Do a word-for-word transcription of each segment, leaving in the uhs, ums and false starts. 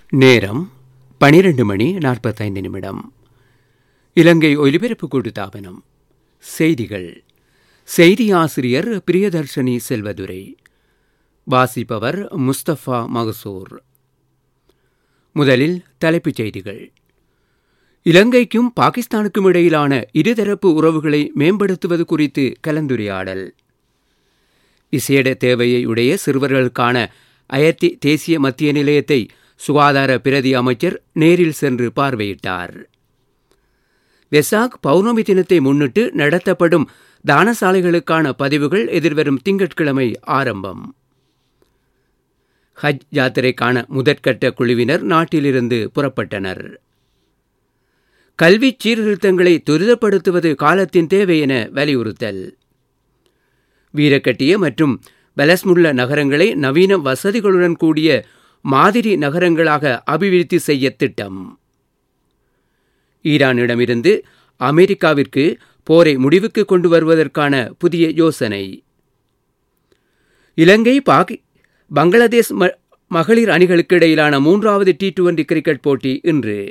நேரம் பனிரெண்டு மணி நாற்பத்தைந்து நிமிடம். இலங்கை ஒலிபரப்பு கூட்டுத்தாபனம். செய்திகள். செய்தி ஆசிரியர் பிரியதர்ஷினி செல்வதுரை. வாசிப்பவர் முஸ்தபா மகசூர். முதலில் தலைப்புச் செய்திகள். இலங்கைக்கும் பாகிஸ்தானுக்கும் இடையிலான இருதரப்பு உறவுகளை மேம்படுத்துவது குறித்து கலந்துரையாடல். விசேட தேவையை உடைய சிறுவர்களுக்கான அயத்தி தேசிய மத்திய நிலையத்தை சுகாதார பிரதி அமைச்சர் நேரில் சென்று பார்வையிட்டார். வெசாக் பௌர்ணமி தினத்தை முன்னிட்டு நடத்தப்படும் தானசாலைகளுக்கான பதிவுகள் எதிர்வரும் திங்கட்கிழமை ஆரம்பம். ஹஜ் யாத்திரைக்கான முதற்கட்ட குழுவினர் நாட்டிலிருந்து புறப்பட்டனர். கல்வி சீர்திருத்தங்களை துரிதப்படுத்துவது காலத்தின் தேவை என வலியுறுத்தல். வீரக்கட்டிய மற்றும் பலஸ்முல்ல நகரங்களை நவீன வசதிகளுடன் கூடிய மாதிரி நகரங்களாக அபிவிருத்தி செய்ய திட்டம். ஈரானிடமிருந்து அமெரிக்காவிற்கு போரை முடிவுக்கு கொண்டு வருவதற்கான புதிய யோசனை. இலங்கை பாகி பங்களாதேஷ் மகளிர் அணிகளுக்கு இடையிலான மூன்றாவது டி டுவெண்டி கிரிக்கெட் போட்டி இன்று.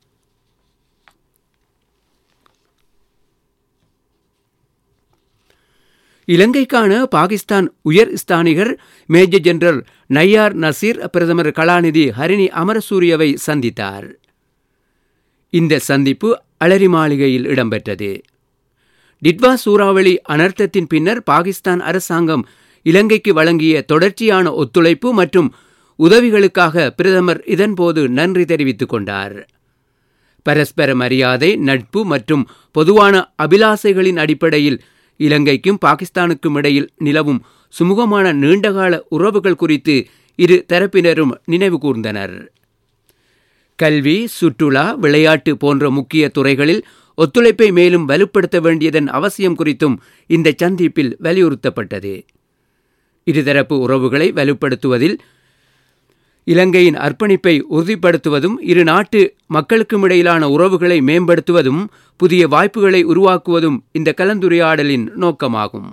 இலங்கைக்கான பாகிஸ்தான் உயர் ஸ்தானிகர் மேஜர் ஜெனரல் நய்யார் நசீர் பிரதமர் கலாநிதி ஹரிணி அமரசூரியவை சந்தித்தார். இந்த சந்திப்பு அலரி மாளிகையில் இடம்பெற்றது. டிட்வா சூறாவளி அனர்த்தத்தின் பின்னர் பாகிஸ்தான் அரசாங்கம் இலங்கைக்கு வழங்கிய தொடர்ச்சியான ஒத்துழைப்பு மற்றும் உதவிகளுக்காக பிரதமர் இதன்போது நன்றி தெரிவித்துக் கொண்டார். பரஸ்பர மரியாதை, நட்பு மற்றும் பொதுவான அபிலாசைகளின் அடிப்படையில் இலங்கைக்கும் பாகிஸ்தானுக்கும் இடையில் நிலவும் சுமூகமான நீண்டகால உறவுகள் குறித்து இரு தரப்பினரும் நினைவு கூர்ந்தனர். கல்வி, சுற்றுலா, விளையாட்டு போன்ற முக்கிய துறைகளில் ஒத்துழைப்பை மேலும் வலுப்படுத்த வேண்டியதன் அவசியம் குறித்தும் இந்த சந்திப்பில் வலியுறுத்தப்பட்டது. இருதரப்பு உறவுகளை வலுப்படுத்துவதில் இலங்கையின் அர்ப்பணிப்பை உறுதிப்படுத்துவதும், இரு நாட்டு மக்களுக்கும் இடையிலான உறவுகளை மேம்படுத்துவதும், புதிய வாய்ப்புகளை உருவாக்குவதும் இந்த கலந்துரையாடலின் நோக்கமாகும்.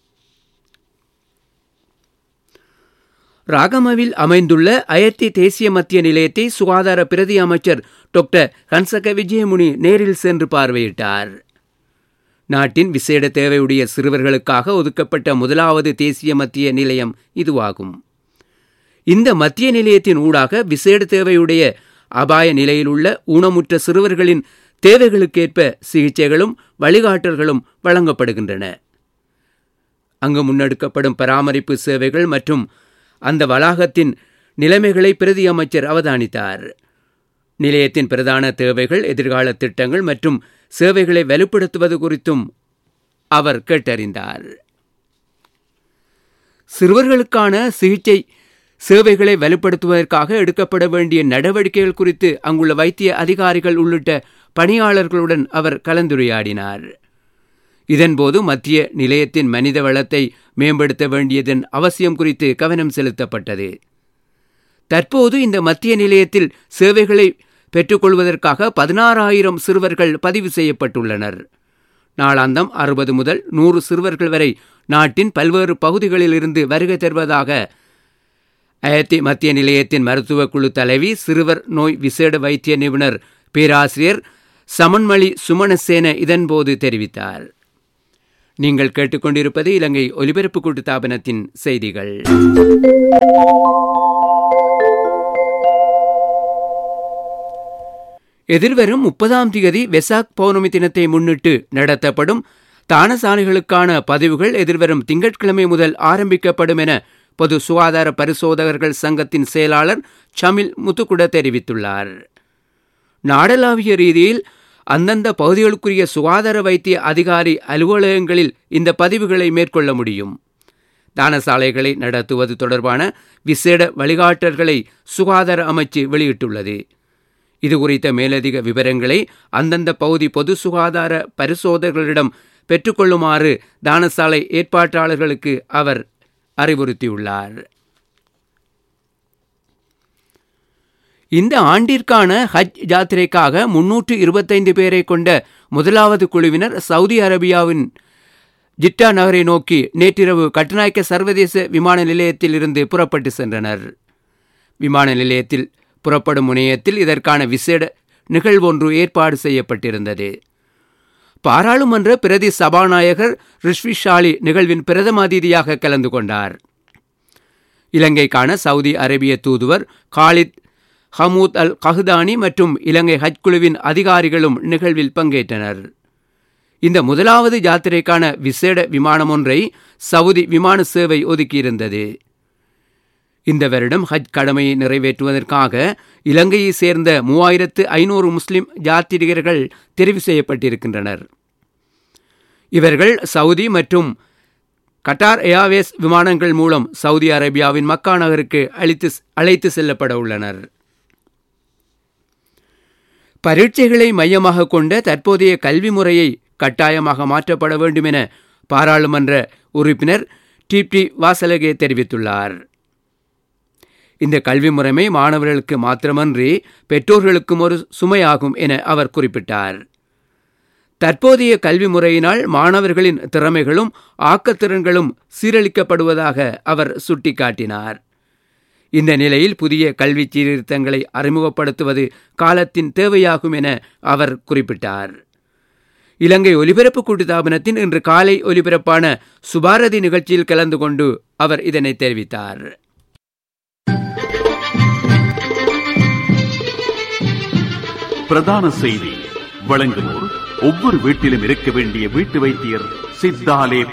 ராகமவில் அமைந்துள்ள அயத்தி தேசிய மத்திய நிலையத்தை சுகாதார பிரதி அமைச்சர் டாக்டர் ஹன்சக விஜயமுனி நேரில் சென்று பார்வையிட்டார். நாட்டின் விசேட தேவையுடைய சிறுவர்களுக்காக ஒதுக்கப்பட்ட முதலாவது தேசிய மத்திய நிலையம் இதுவாகும். இந்த மத்திய நிலையத்தின் ஊடாக விசேட தேவையுடைய அபாய நிலையில் உள்ள ஊனமுற்ற சிறுவர்களின் தேவைகளுக்கேற்ப சிகிச்சைகளும் வழிகாட்டல்களும் வழங்கப்படுகின்றன. அங்கு முன்னெடுக்கப்படும் பராமரிப்பு சேவைகள் மற்றும் அந்த வளாகத்தின் நிலைமைகளை பிரதி அமைச்சர் அவதானித்தார். நிலையத்தின் பிரதான தேவைகள், எதிர்கால திட்டங்கள் மற்றும் சேவைகளை வலுப்படுத்துவது குறித்தும் அவர் கேட்டறிந்தார். சிறுவர்களுக்கான சிகிச்சை சேவைகளை வலுப்படுத்துவதற்காக எடுக்கப்பட வேண்டிய நடவடிக்கைகள் குறித்து அங்குள்ள வைத்திய அதிகாரிகள் உள்ளிட்ட பணியாளர்களுடன் அவர் கலந்துரையாடினார். இதன்போது மத்திய நிலையத்தின் மனித வளத்தை மேம்படுத்த வேண்டியதன் அவசியம் குறித்து கவனம் செலுத்தப்பட்டது. தற்போது இந்த மத்திய நிலையத்தில் சேவைகளை பெற்றுக்கொள்வதற்காக பதினாறாயிரம் சிறுவர்கள் பதிவு செய்யப்பட்டுள்ளனர். நாளாந்தம் அறுபது முதல் நூறு சிறுவர்கள் வரை நாட்டின் பல்வேறு பகுதிகளில் இருந்து வருகை தருவதாக அயத்தி மத்திய நிலையத்தின் மருத்துவ குழு தலைவி, சிறுவர் நோய் விசேட வைத்திய நிபுணர் பேராசிரியர் சமன்மளி சுமணசேன இதன்போது தெரிவித்தார். நீங்கள் கேட்டுக்கொண்டிருப்பது இலங்கை ஒலிபரப்பு கூட்டுத்தாபனத்தின் செய்திகள். எதிர்வரும் முப்பதாம் தேதி வெசாக் பௌர்ணமி தினத்தை முன்னிட்டு நடத்தப்படும் தானசாலைகளுக்கான பதிவுகள் எதிர்வரும் திங்கட்கிழமை முதல் ஆரம்பிக்கப்படும் என பொது சுகாதார பரிசோதகர்கள் சங்கத்தின் செயலாளர் சமில் முத்துக்குட தெரிவித்துள்ளார். நாடளாவிய ரீதியில் அந்தந்த பகுதிகளுக்குரிய சுகாதார வைத்திய அதிகாரி அலுவலகங்களில் இந்த பதிவுகளை மேற்கொள்ள முடியும். தானசாலைகளை நடத்துவது தொடர்பான விசேட வழிகாட்டல்களை சுகாதார அமைச்சு வெளியிட்டுள்ளது. இதுகுறித்த மேலதிக விவரங்களை அந்தந்த பகுதி பொது சுகாதார பரிசோதகர்களிடம் பெற்றுக்கொள்ளுமாறு தானசாலை ஏற்பாட்டாளர்களுக்கு அவர் அறிவுறுத்தியுள்ளார். இந்த ஆண்டிற்கான ஹஜ் யாத்திரைக்காக முன்னூற்று இருபத்தைந்து பேரை கொண்ட முதலாவது குழுவினர் சவுதி அரேபியாவின் ஜிட்டா நகரை நோக்கி நேற்றிரவு கட்டுநாயக்க சர்வதேச விமான நிலையத்தில் இருந்து புறப்பட்டு சென்றனர். விமான நிலையத்தில் புறப்படும் முனையத்தில் இதற்கான விசேட நிகழ்வொன்று ஏற்பாடு செய்யப்பட்டிருந்தது. பாராளுமன்ற பிரதி சபாநாயகர் ரிஷ்விஷாலி நிகழ்வின் பிரதம அதிதியாக கலந்து கொண்டார். இலங்கைக்கான சவுதி அரேபிய தூதுவர் காலித் ஹமூத் அல் கஹ்தானி மற்றும் இலங்கை ஹஜ் குழுவின் அதிகாரிகளும் நிகழ்வில் பங்கேற்றனர். இந்த முதலாவது யாத்திரைக்கான விசேட விமானம் ஒன்றை சவுதி விமான சேவை ஒதுக்கியிருந்தது. இந்த வருடம் ஹஜ் கடமையை நிறைவேற்றுவதற்காக இலங்கையை சேர்ந்த மூவாயிரத்து ஐநூறு முஸ்லிம் யாத்திரிகர்கள் தெரிவு செய்யப்பட்டிருக்கின்றனர். இவர்கள் சவுதி மற்றும் கட்டார் ஏர்வேஸ் விமானங்கள் மூலம் சவுதி அரேபியாவின் மக்கா நகருக்கு அழைத்து அழைத்து செல்லப்பட உள்ளனர். பரீட்சைகளை மையமாக கொண்ட தற்போதைய கல்வி முறையை கட்டாயமாக மாற்றப்பட வேண்டும் என பாராளுமன்ற உறுப்பினர் டிப்டி வாசலகே தெரிவித்துள்ளார். இந்த கல்வி முறைமை மாணவர்களுக்கு மாத்திரமன்றி பெற்றோர்களுக்கும் ஒரு சுமையாகும் என அவர் குறிப்பிட்டார். தற்போதைய கல்வி முறையினால் மாணவர்களின் திறமைகளும் ஆக்கத்திறன்களும் சீரழிக்கப்படுவதாக அவர் சுட்டிக்காட்டினார். இந்த நிலையில் புதிய கல்வி சீர்திருத்தங்களை அறிமுகப்படுத்துவது காலத்தின் தேவையாகும் என அவர் குறிப்பிட்டார். இலங்கை ஒலிபரப்பு கூட்டுத்தாபனத்தின் இன்று காலை ஒலிபரப்பான சுபாரதி நிகழ்ச்சியில் கலந்து கொண்டு அவர் இதனை தெரிவித்தார். பிரதான செய்தி வழங்குவோர் ஒவ்வொரு வீட்டிலும் இருக்க வேண்டிய வீட்டு வைத்தியர் சித்தாலேப.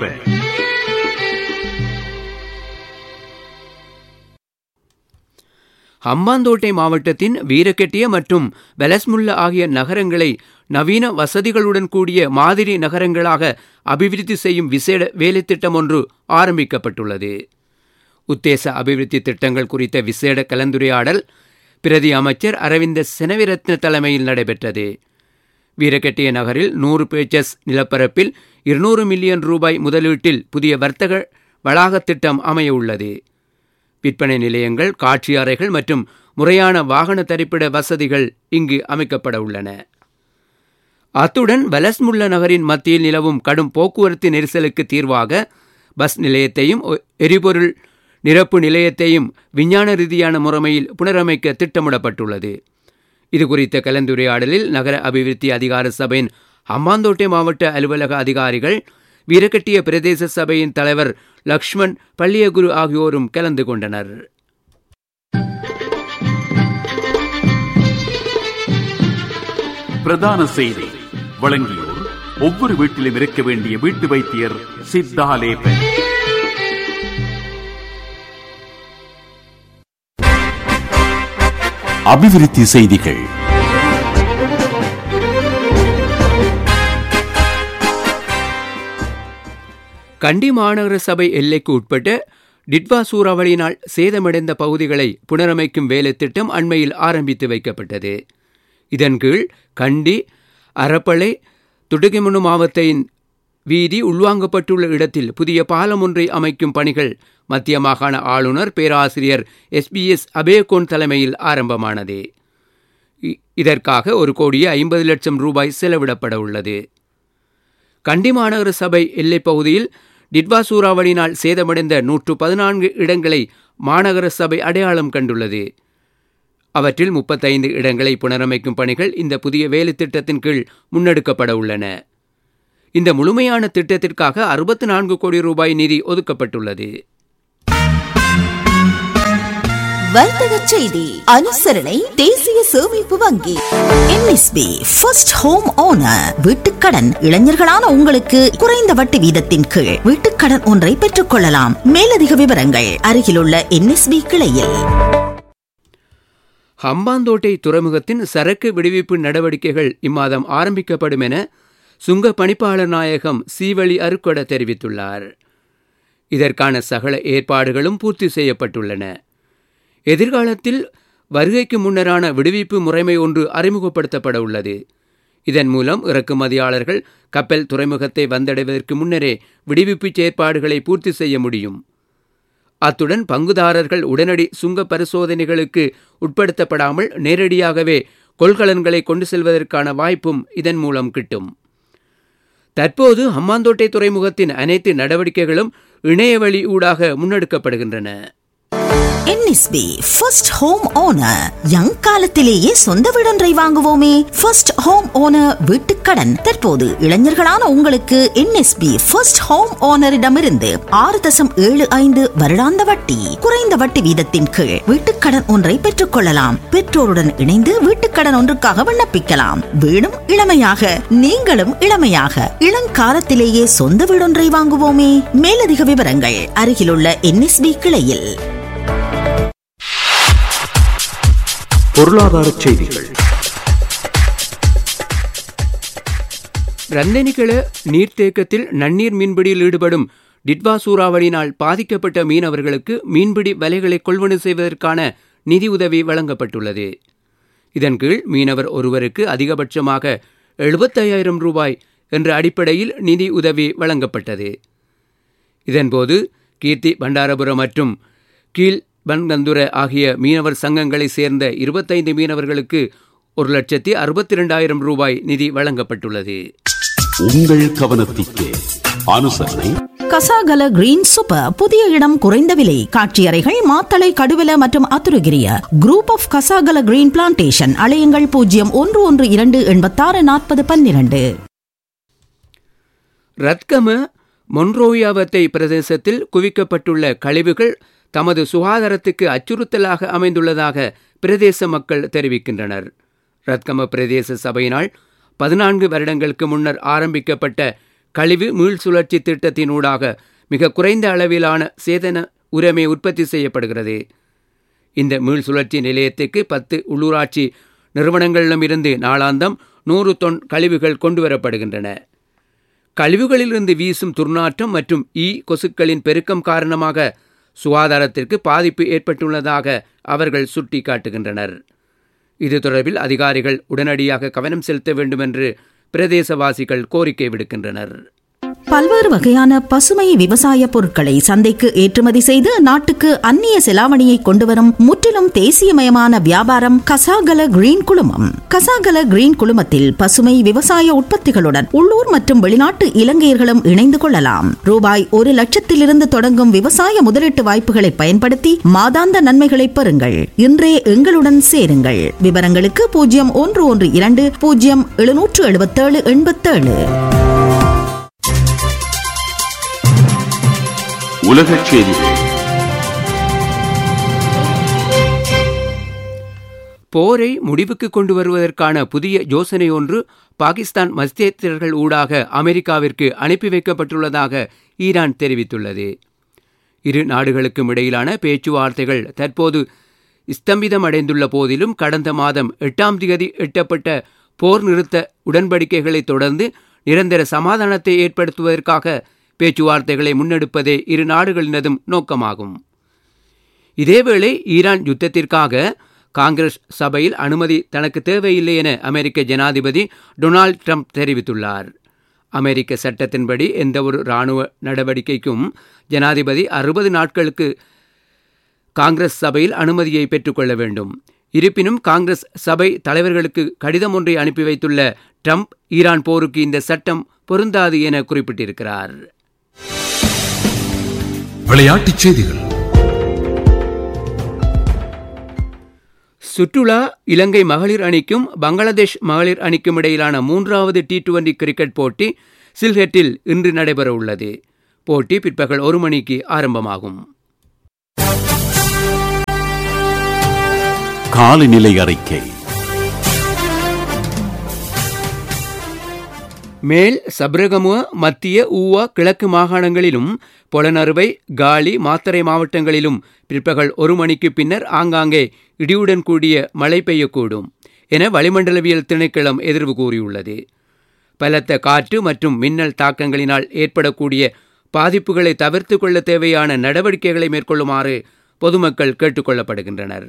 ஹம்பாந்தோட்டை மாவட்டத்தின் வீரகெட்டிய மற்றும் வெலஸ்முல்ல ஆகிய நகரங்களை நவீன வசதிகளுடன் கூடிய மாதிரி நகரங்களாக அபிவிருத்தி செய்யும் விசேட வேலைத்திட்டம் ஒன்று ஆரம்பிக்கப்பட்டுள்ளது. உத்தேச அபிவிருத்தி திட்டங்கள் குறித்த விசேட கலந்துரையாடல் பிரதி அமைச்சர் அரவிந்த செனவிரத்ன தலைமையில் நடைபெற்றது. வீரகெட்டிய நகரில் நூறு பேச்சஸ் நிலப்பரப்பில் இருநூறு மில்லியன் ரூபாய் முதலீட்டில் புதிய வர்த்தக வளாக திட்டம் அமைய உள்ளது. விற்பனை நிலையங்கள், காட்சி அறைகள் மற்றும் முறையான வாகன தரிப்பிட வசதிகள் இங்கு அமைக்கப்பட உள்ளன. அத்துடன் வலஸ்முல்ல நகரின் மத்தியில் நிலவும் கடும் போக்குவரத்து நெரிசலுக்கு தீர்வாக பஸ் நிலையத்தையும் எரிபொருள் நிரப்பு நிலையத்தையும் விஞ்ஞான ரீதியான முறைமையில் புனரமைக்க திட்டமிடப்பட்டுள்ளது. இதுகுறித்த கலந்துரையாடலில் நகர அபிவிருத்தி அதிகார சபையின் ஹம்பாந்தோட்டை மாவட்ட அலுவலக அதிகாரிகள், வீரகெட்டிய பிரதேச சபையின் தலைவர் லக்ஷ்மண் பள்ளியகுரு ஆகியோரும் கலந்து கொண்டனர். பிரதான செய்தி வழங்கியோர் ஒவ்வொரு வீட்டிலும் இருக்க வேண்டிய வீட்டு வைத்தியர் சித்தாலேப. அபிவிருத்தி செய்திகள். கண்டி மாநகர சபை எல்லைக்கு உட்பட்ட டிட்வா சூறாவளியினால் சேதமடைந்த பகுதிகளை புனரமைக்கும் வேலை திட்டம் அண்மையில் ஆரம்பித்து வைக்கப்பட்டது. இதன் கீழ் கண்டி, அரப்பளை, துடுகிமுனு மாவட்டத்தின் வீதி உள்வாங்கப்பட்டுள்ள இடத்தில் புதிய பாலம் ஒன்றை அமைக்கும் பணிகள் மத்திய மாகாண ஆளுநர் பேராசிரியர் எஸ் பி எஸ் அபேகோன் தலைமையில் ஆரம்பமானது. இதற்காக ஒரு கோடியே ஐம்பது லட்சம் ரூபாய் செலவிடப்பட உள்ளது. கண்டி மாநகர சபை எல்லைப் பகுதியில் டிட்வா சூறாவளியினால் சேதமடைந்த நூற்று பதினான்கு இடங்களை மாநகர சபை அடையாளம் கண்டுள்ளது. அவற்றில் முப்பத்தைந்து இடங்களை புனரமைக்கும் பணிகள் இந்த புதிய வேலை திட்டத்தின் கீழ் முன்னெடுக்கப்பட உள்ளன. இந்த முழுமையான திட்டத்திற்காக அறுபத்தி நான்கு கோடி ரூபாய் நிதி ஒதுக்கப்பட்டுள்ளது. வர்த்தக செய்தி அனுசரணை தேசிய சேமிப்பு வங்கி. NSP first home owner வீட்டுக்கடன். இளைஞர்களான உங்களுக்கு குறைந்த வட்டி வீதத்தின் கீழ் வீட்டுக்கடன் ஒன்றை பெற்றுக் கொள்ளலாம். மேலதிக விவரங்கள் அருகிலுள்ள என்எஸ்பி கிளையில். ஹம்பாந்தோட்டை துறைமுகத்தின் சரக்கு விடுவிப்பு நடவடிக்கைகள் இம்மாதம் ஆரம்பிக்கப்படும் என சுங்க பணிப்பாளர் நாயகம் சீவழி அருக்கொட தெரிவித்துள்ளார். இதற்கான சகல ஏற்பாடுகளும் பூர்த்தி செய்யப்பட்டுள்ளன. எதிர்காலத்தில் வருகைக்கு முன்னரான விடுவிப்பு முறைமை ஒன்று அறிமுகப்படுத்தப்பட உள்ளது. இதன் மூலம் இறக்குமதியாளர்கள் கப்பல் துறைமுகத்தை வந்தடைவதற்கு முன்னரே விடுவிப்பு ஏற்பாடுகளை பூர்த்தி செய்ய முடியும். அத்துடன் பங்குதாரர்கள் உடனடி சுங்க பரிசோதனைகளுக்கு உட்படுத்தப்படாமல் நேரடியாகவே கொள்கலன்களை கொண்டு செல்வதற்கான வாய்ப்பும் இதன் மூலம் கிட்டும். தற்போது ஹம்பாந்தோட்டை துறைமுகத்தின் அனைத்து நடவடிக்கைகளும் இணையவழி ஊடாக முன்னெடுக்கப்படுகின்றன. NSP first home owner. Young காலத்திலேயே சொந்த வீடொன்றை வாங்குவோமே. ஃபர்ஸ்ட் ஹோம் ஓனர் வீட்டுக்கடன் தற்போது இளைஞர்களான உங்களுக்கு என்எஸ்பி ஃபர்ஸ்ட் ஹோம் ஓனரிடமிருந்து ஆறு தசம் ஏழு ஐந்து வருடாந்த வட்டி, குறைந்த வட்டி வீதத்தின் கீழ் வீட்டுக்கடன் ஒன்றை பெற்றுக் கொள்ளலாம். பெற்றோருடன் இணைந்து வீட்டுக்கடன் ஒன்றுக்காக விண்ணப்பிக்கலாம். வீடும் இளமையாக, நீங்களும் இளமையாக. இளங்காலத்திலேயே சொந்த வீடொன்றை வாங்குவோமே. மேலதிக விவரங்கள் அருகிலுள்ள என்எஸ்பி கிளையில். பொருளாதார செய்திகள். ரந்தனிகள நீர்த்தேக்கத்தில் நன்னீர் மீன்பிடியில் ஈடுபடும் டிட்வா சூறாவளியினால் பாதிக்கப்பட்ட மீனவர்களுக்கு மீன்பிடி வலைகளை கொள்வனவு செய்வதற்கான நிதி உதவி வழங்கப்பட்டுள்ளது. இதன் கீழ் மீனவர் ஒருவருக்கு அதிகபட்சமாக எழுபத்தையாயிரம் ரூபாய் என்ற அடிப்படையில் நிதி உதவி வழங்கப்பட்டது. இதன்போது கீர்த்தி பண்டாரபுரம் மற்றும் கீழ் பன்கந்துர ஆகிய மீனவர் சங்கங்களை சேர்ந்த இருபத்தைந்து மீனவர்களுக்கு ஒரு லட்சத்தி அறுபத்தி இரண்டாயிரம் ரூபாய் நிதி வழங்கப்பட்டுள்ளது. உங்கள் கவனத்திற்கு அனுசரணை கசாகல கிரீன் சூப்பர். புதிய இடம், குறைந்த விலை, காட்சியறைகள் மாத்தளை, கடுவல மற்றும் Athurugiriya group of Kasagala green plantation. அலையுங்கள் பூஜ்ஜியம் ஒன்று ஒன்று இரண்டு எண்பத்தாறு நாற்பது பன்னிரண்டு. ரத்கம மொன்ரோயாவத்தை பிரதேசத்தில் குவிக்கப்பட்டுள்ள கழிவுகள் தமது சுகாதாரத்துக்கு அச்சுறுத்தலாக அமைந்துள்ளதாக பிரதேச மக்கள் தெரிவிக்கின்றனர். ரத்கம பிரதேச சபையினால் பதினான்கு வருடங்களுக்கு முன்னர் ஆரம்பிக்கப்பட்ட கழிவு மீள் சுழற்சி திட்டத்தினூடாக மிக குறைந்த அளவிலான சேதன உரமே உற்பத்தி செய்யப்படுகிறது. இந்த மீள் சுழற்சி நிலையத்துக்கு பத்து உள்ளூராட்சி நிறுவனங்களிடமிருந்து நாளாந்தம் நூறு தொன் கழிவுகள் கொண்டுவரப்படுகின்றன. கழிவுகளிலிருந்து வீசும் துர்நாற்றம் மற்றும் ஈ கொசுக்களின் பெருக்கம் காரணமாக சுகாதாரத்திற்கு பாதிப்பு ஏற்பட்டுள்ளதாக அவர்கள் சுட்டி காட்டுகின்றனர். இது தொடர்பில் அதிகாரிகள் உடனடியாக கவனம் செலுத்த வேண்டும் என்று பிரதேசவாசிகள் கோரிக்கை விடுக்கின்றனர். பல்வேறு வகையான பசுமை விவசாய பொருட்களை சந்தைக்கு ஏற்றுமதி செய்து நாட்டுக்கு அந்நிய செலாவணியை கொண்டுவரும் முற்றிலும் தேசியமயமான வியாபாரம் கசாகல கிரீன் குழுமம். கசாகல கிரீன் குழுமத்தில் பசுமை விவசாய உற்பத்திகளுடன் உள்ளூர் மற்றும் வெளிநாட்டு இலங்கையர்களும் இணைந்து கொள்ளலாம். ரூபாய் ஒரு லட்சத்திலிருந்து தொடங்கும் விவசாய முதலீட்டு வாய்ப்புகளை பயன்படுத்தி மாதாந்த நன்மைகளை பெறுங்கள். இன்றே எங்களுடன் சேருங்கள். விவரங்களுக்கு பூஜ்ஜியம் ஒன்று ஒன்று இரண்டு பூஜ்ஜியம் எழுநூற்று எழுபத்தேழு எண்பத்தேழு. உலகச் செய்திகள். போரை முடிவுக்கு கொண்டு வருவதற்கான புதிய யோசனை ஒன்று பாகிஸ்தான் மத்தியஸ்தர்கள் ஊடாக அமெரிக்காவிற்கு அனுப்பி வைக்கப்பட்டுள்ளதாக ஈரான் தெரிவித்துள்ளது. இரு நாடுகளுக்கும் இடையிலான பேச்சுவார்த்தைகள் தற்போது ஸ்தம்பிதமடைந்துள்ள போதிலும் கடந்த மாதம் எட்டாம் தேதி எட்டப்பட்ட போர் நிறுத்த உடன்படிக்கைகளை தொடர்ந்து நிரந்தர சமாதானத்தை ஏற்படுத்துவதற்காக பேச்சுவார்த்தைகளை முன்னெடுப்பதே இரு நாடுகளினதும் நோக்கமாகும். இதேவேளை ஈரான் யுத்தத்திற்காக காங்கிரஸ் சபையில் அனுமதி தனக்கு தேவையில்லை என அமெரிக்க ஜனாதிபதி டொனால்ட் ட்ரம்ப் தெரிவித்துள்ளார். அமெரிக்க சட்டத்தின்படி எந்தவொரு இராணுவ நடவடிக்கைக்கும் ஜனாதிபதி அறுபது நாட்களுக்கு காங்கிரஸ் சபையில் அனுமதியை பெற்றுக்கொள்ள வேண்டும். இருப்பினும் காங்கிரஸ் சபை தலைவர்களுக்கு கடிதம் ஒன்றை அனுப்பி வைத்துள்ள ட்ரம்ப் ஈரான் போருக்கு இந்த சட்டம் பொருந்தாது என குறிப்பிட்டிருக்கிறார். விளையாட்டுச் செய்திகள். சுற்றுலா இலங்கை மகளிர் அணிக்கும் பங்களாதேஷ் மகளிர் அணிக்கும் இடையிலான மூன்றாவது டி டுவெண்டி கிரிக்கெட் போட்டி சில்ஹெட்டில் இன்று நடைபெற உள்ளது. போட்டி பிற்பகல் ஒரு மணிக்கு ஆரம்பமாகும். காலநிலை அறிக்கை. மேல் சப்ரகமுவ, மத்திய ஊவா கிழக்கு மாகாணங்களிலும் பொலனறுவை, காலி, மாத்தறை மாவட்டங்களிலும் பிற்பகல் ஒரு மணிக்கு பின்னர் ஆங்காங்கே இடியுடன் கூடிய மழை பெய்யக்கூடும் என வளிமண்டலவியல் திணைக்களம் எதிர்வு கூறியுள்ளது. பலத்த காற்று மற்றும் மின்னல் தாக்கங்களினால் ஏற்படக்கூடிய பாதிப்புகளை தவிர்த்து கொள்ள தேவையான நடவடிக்கைகளை மேற்கொள்ளுமாறு பொதுமக்கள் கேட்டுக்கொள்ளப்படுகின்றனர்.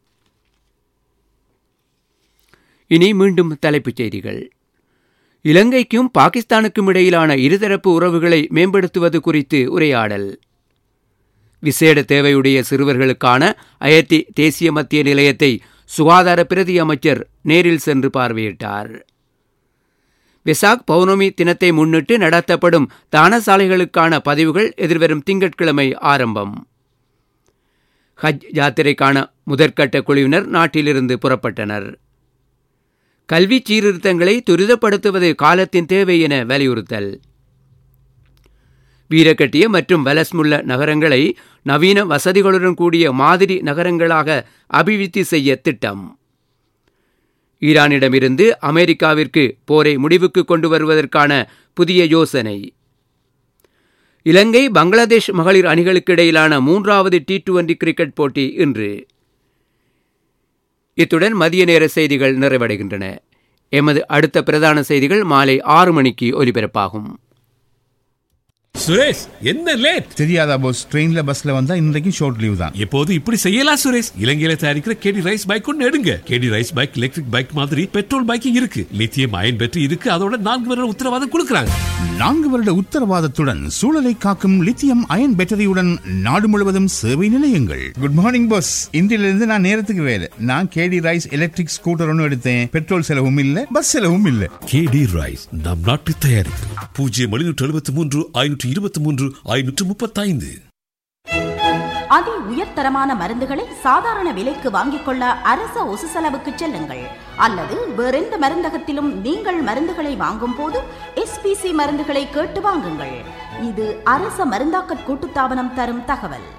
இனி மீண்டும் தலைப்புச் செய்திகள். இலங்கைக்கும் பாகிஸ்தானுக்கும் இடையிலான இருதரப்பு உறவுகளை மேம்படுத்துவது குறித்து உரையாடல். விசேட தேவையுடைய சிறுவர்களுக்கான அயத்தி தேசிய மத்திய நிலையத்தை சுகாதார பிரதி அமைச்சர் நேரில் சென்று பார்வையிட்டார். வெசாக் பௌர்ணமி தினத்தை முன்னிட்டு நடத்தப்படும் தானசாலைகளுக்கான பதிவுகள் எதிர்வரும் திங்கட்கிழமை ஆரம்பம். ஹஜ் யாத்திரைக்கான முதற்கட்ட குழுவினர் நாட்டிலிருந்து புறப்பட்டனர். கல்வி சீர்திருத்தங்களை துரிதப்படுத்துவது காலத்தின் தேவை என வலியுறுத்தல். வீரக்கட்டிய மற்றும் வலஸ்முல்ல நகரங்களை நவீன வசதிகளுடன் கூடிய மாதிரி நகரங்களாக அபிவிருத்தி செய்ய திட்டம். ஈரானிடமிருந்து அமெரிக்காவிற்கு போரை முடிவுக்கு கொண்டு வருவதற்கான புதிய யோசனை. இலங்கை பங்களாதேஷ் மகளிர் அணிகளுக்கு இடையிலான மூன்றாவது டி டுவெண்டி கிரிக்கெட் போட்டி இன்று. இத்துடன் மதிய நேர செய்திகள் நிறைவடைகின்றன. எமது அடுத்த பிரதான செய்திகள் மாலை ஆறு மணிக்கு ஒலிபரப்பாகும். சுரேஷ், என்ன லேட்? தெரியாதா போஸ், ட்ரெயின்ல பஸ்ல வந்தா இன்றைக்கு ஷார்ட் லீவ் தான். எப்போது இப்படி செய்யலாம் சுரேஷ். இலங்கையில தயாரிக்கிற கேடி ரைஸ் பைக் ஒன்னு எடுங்க. கேடி ரைஸ் பைக் எலக்ட்ரிக் பைக் மாதிரி பெட்ரோல் பைக்கும் இருக்கு, லித்தியம் அயன் பேட்டரி இருக்கு, அதோட நான்கு வருட உத்தரவாதம் கொடுக்கறாங்க. நான்கு வருட உத்தரவாதத்துடன் சூழலை காக்கும் லித்தியம் அயன் பேட்டரியுடன் நாடு முழுவதும் சேவை நிலையங்கள். குட் மார்னிங் பாஸ், இன்றிலிருந்து நான் நேரத்துக்கு வேலை. நான் கேடி ரைஸ் எலக்ட்ரிக் ஸ்கூட்டர் ஒன்னு எடுத்தேன். பெட்ரோல் செலவும் இல்ல, பஸ் செலவும் இல்ல. கேடி ரைஸ் நம் நாட்டு தயாரிப்பு. பூஜ்ஜியம் எழுநூற்று எழுபத்தி மூன்று ஐநூற்று இருபத்தி மூன்று ஐநூற்று முப்பத்தி ஐந்து. அதி உயர்தரமான மருந்துகளை சாதாரண விலைக்கு வாங்கிக் கொள்ள அரச ஒசு செலவுக்கு செல்லுங்கள். அல்லது வேறெந்த மருந்தகத்திலும் நீங்கள் மருந்துகளை வாங்கும் போது எஸ்பிசி மருந்துகளை கேட்டு வாங்குங்கள். இது அரச மருந்தாக்க கூட்டுத்தாபனம் தரும் தகவல்.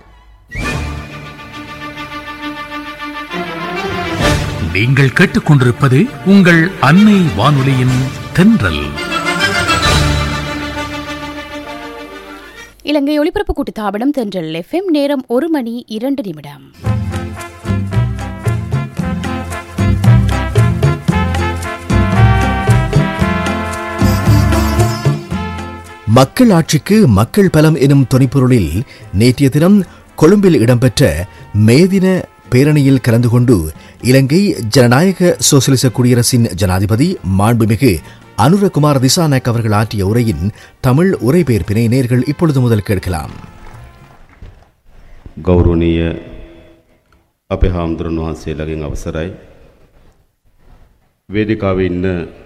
நீங்கள் கேட்டுக்கொண்டிருப்பது உங்கள் அன்னை வானொலியின் தென்றல். இலங்கை ஒலிபரப்பு கூட்டுத்தாபனம் தென்றல் எஃப்எம். நேரம் ஒரு மணி இரண்டு நிமிடம். மக்கள் ஆட்சிக்கு மக்கள் பலம் எனும் துணைப்பொருளில் நேற்றைய தினம் கொழும்பில் இடம்பெற்ற மேதின பேரணியில் கலந்து கொண்டு இலங்கை ஜனநாயக சோசலிச குடியரசின் ஜனாதிபதி மாண்புமிகு அனுரகுமார் திசாநாயக் அவர்கள் ஆற்றிய உரையின் தமிழ் உரைபெயர்ப்பினை நேர்கள் இப்பொழுது முதல் கேட்கலாம். ගෞරවනීය අපේ හාමුදුරන් වහන්සේලාගෙන් අවසරයි. වේදිකාවේ ඉන්න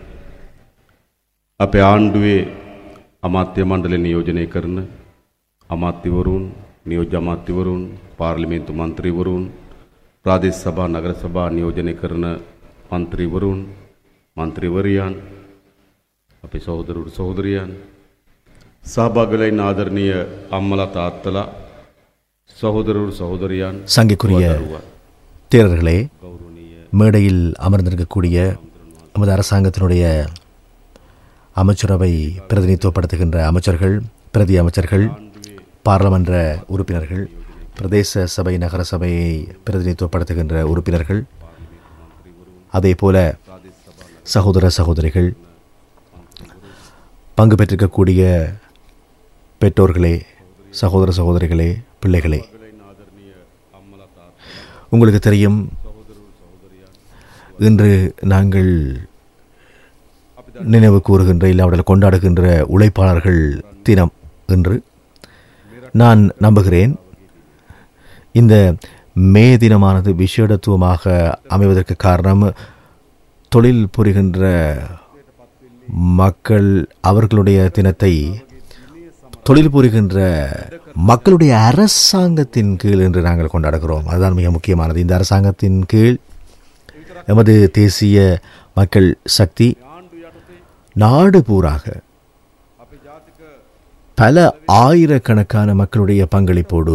අපේ ආණ්ඩුවේ අමාත්‍ය මණ්ඩලය නියෝජනය කරන අමාත්‍යවරුන්, නියෝජ්‍ය අමාත්‍යවරුන්, පාර්ලිමේන්තු මන්ත්‍රීවරුන්, ප්‍රාදේශ සභා නගර සභා නියෝජනය කරන මන්ත්‍රීවරුන්, මන්ත්‍රීවරියන්, අපේ සහෝදරවරු සහෝදරියන්, සහභාගී වෙලා ඉන්න ආදරණීය අම්මලා තාත්තලා, சகோதரர் சகோதரியான், சங்கைக்குரிய தேரர்களே, மேடையில் அமர்ந்திருக்கக்கூடிய நமது அரசாங்கத்தினுடைய அமைச்சரவை பிரதிநிதித்துவப்படுத்துகின்ற அமைச்சர்கள், பிரதி அமைச்சர்கள், பாராளுமன்ற உறுப்பினர்கள், பிரதேச சபை நகர சபையை பிரதிநிதித்துவப்படுத்துகின்ற உறுப்பினர்கள், அதே போல சகோதர சகோதரிகள், பங்கு பெற்றிருக்கக்கூடிய பெற்றோர்களே, சகோதர சகோதரிகளே, பிள்ளைகளே, உங்களுக்கு தெரியும், இன்று நாங்கள் நினைவு கூறுகின்ற இல்லாவிடல் கொண்டாடுகின்ற உழைப்பாளர்கள் தினம் என்று நான் நம்புகிறேன். இந்த மே தினமானது விசேடத்துவமாக அமைவதற்கு காரணம் தொழில் புரிகின்ற மக்கள் அவர்களுடைய தினத்தை தொழில் புரிகின்ற மக்களுடைய அரசாங்கத்தின் கீழ் என்று நாங்கள் கொண்டாடுகிறோம். அதுதான் மிக முக்கியமானது. இந்த அரசாங்கத்தின் கீழ் எமது தேசிய மக்கள் சக்தி நாடு பூராக பல ஆயிரக்கணக்கான மக்களுடைய பங்களிப்போடு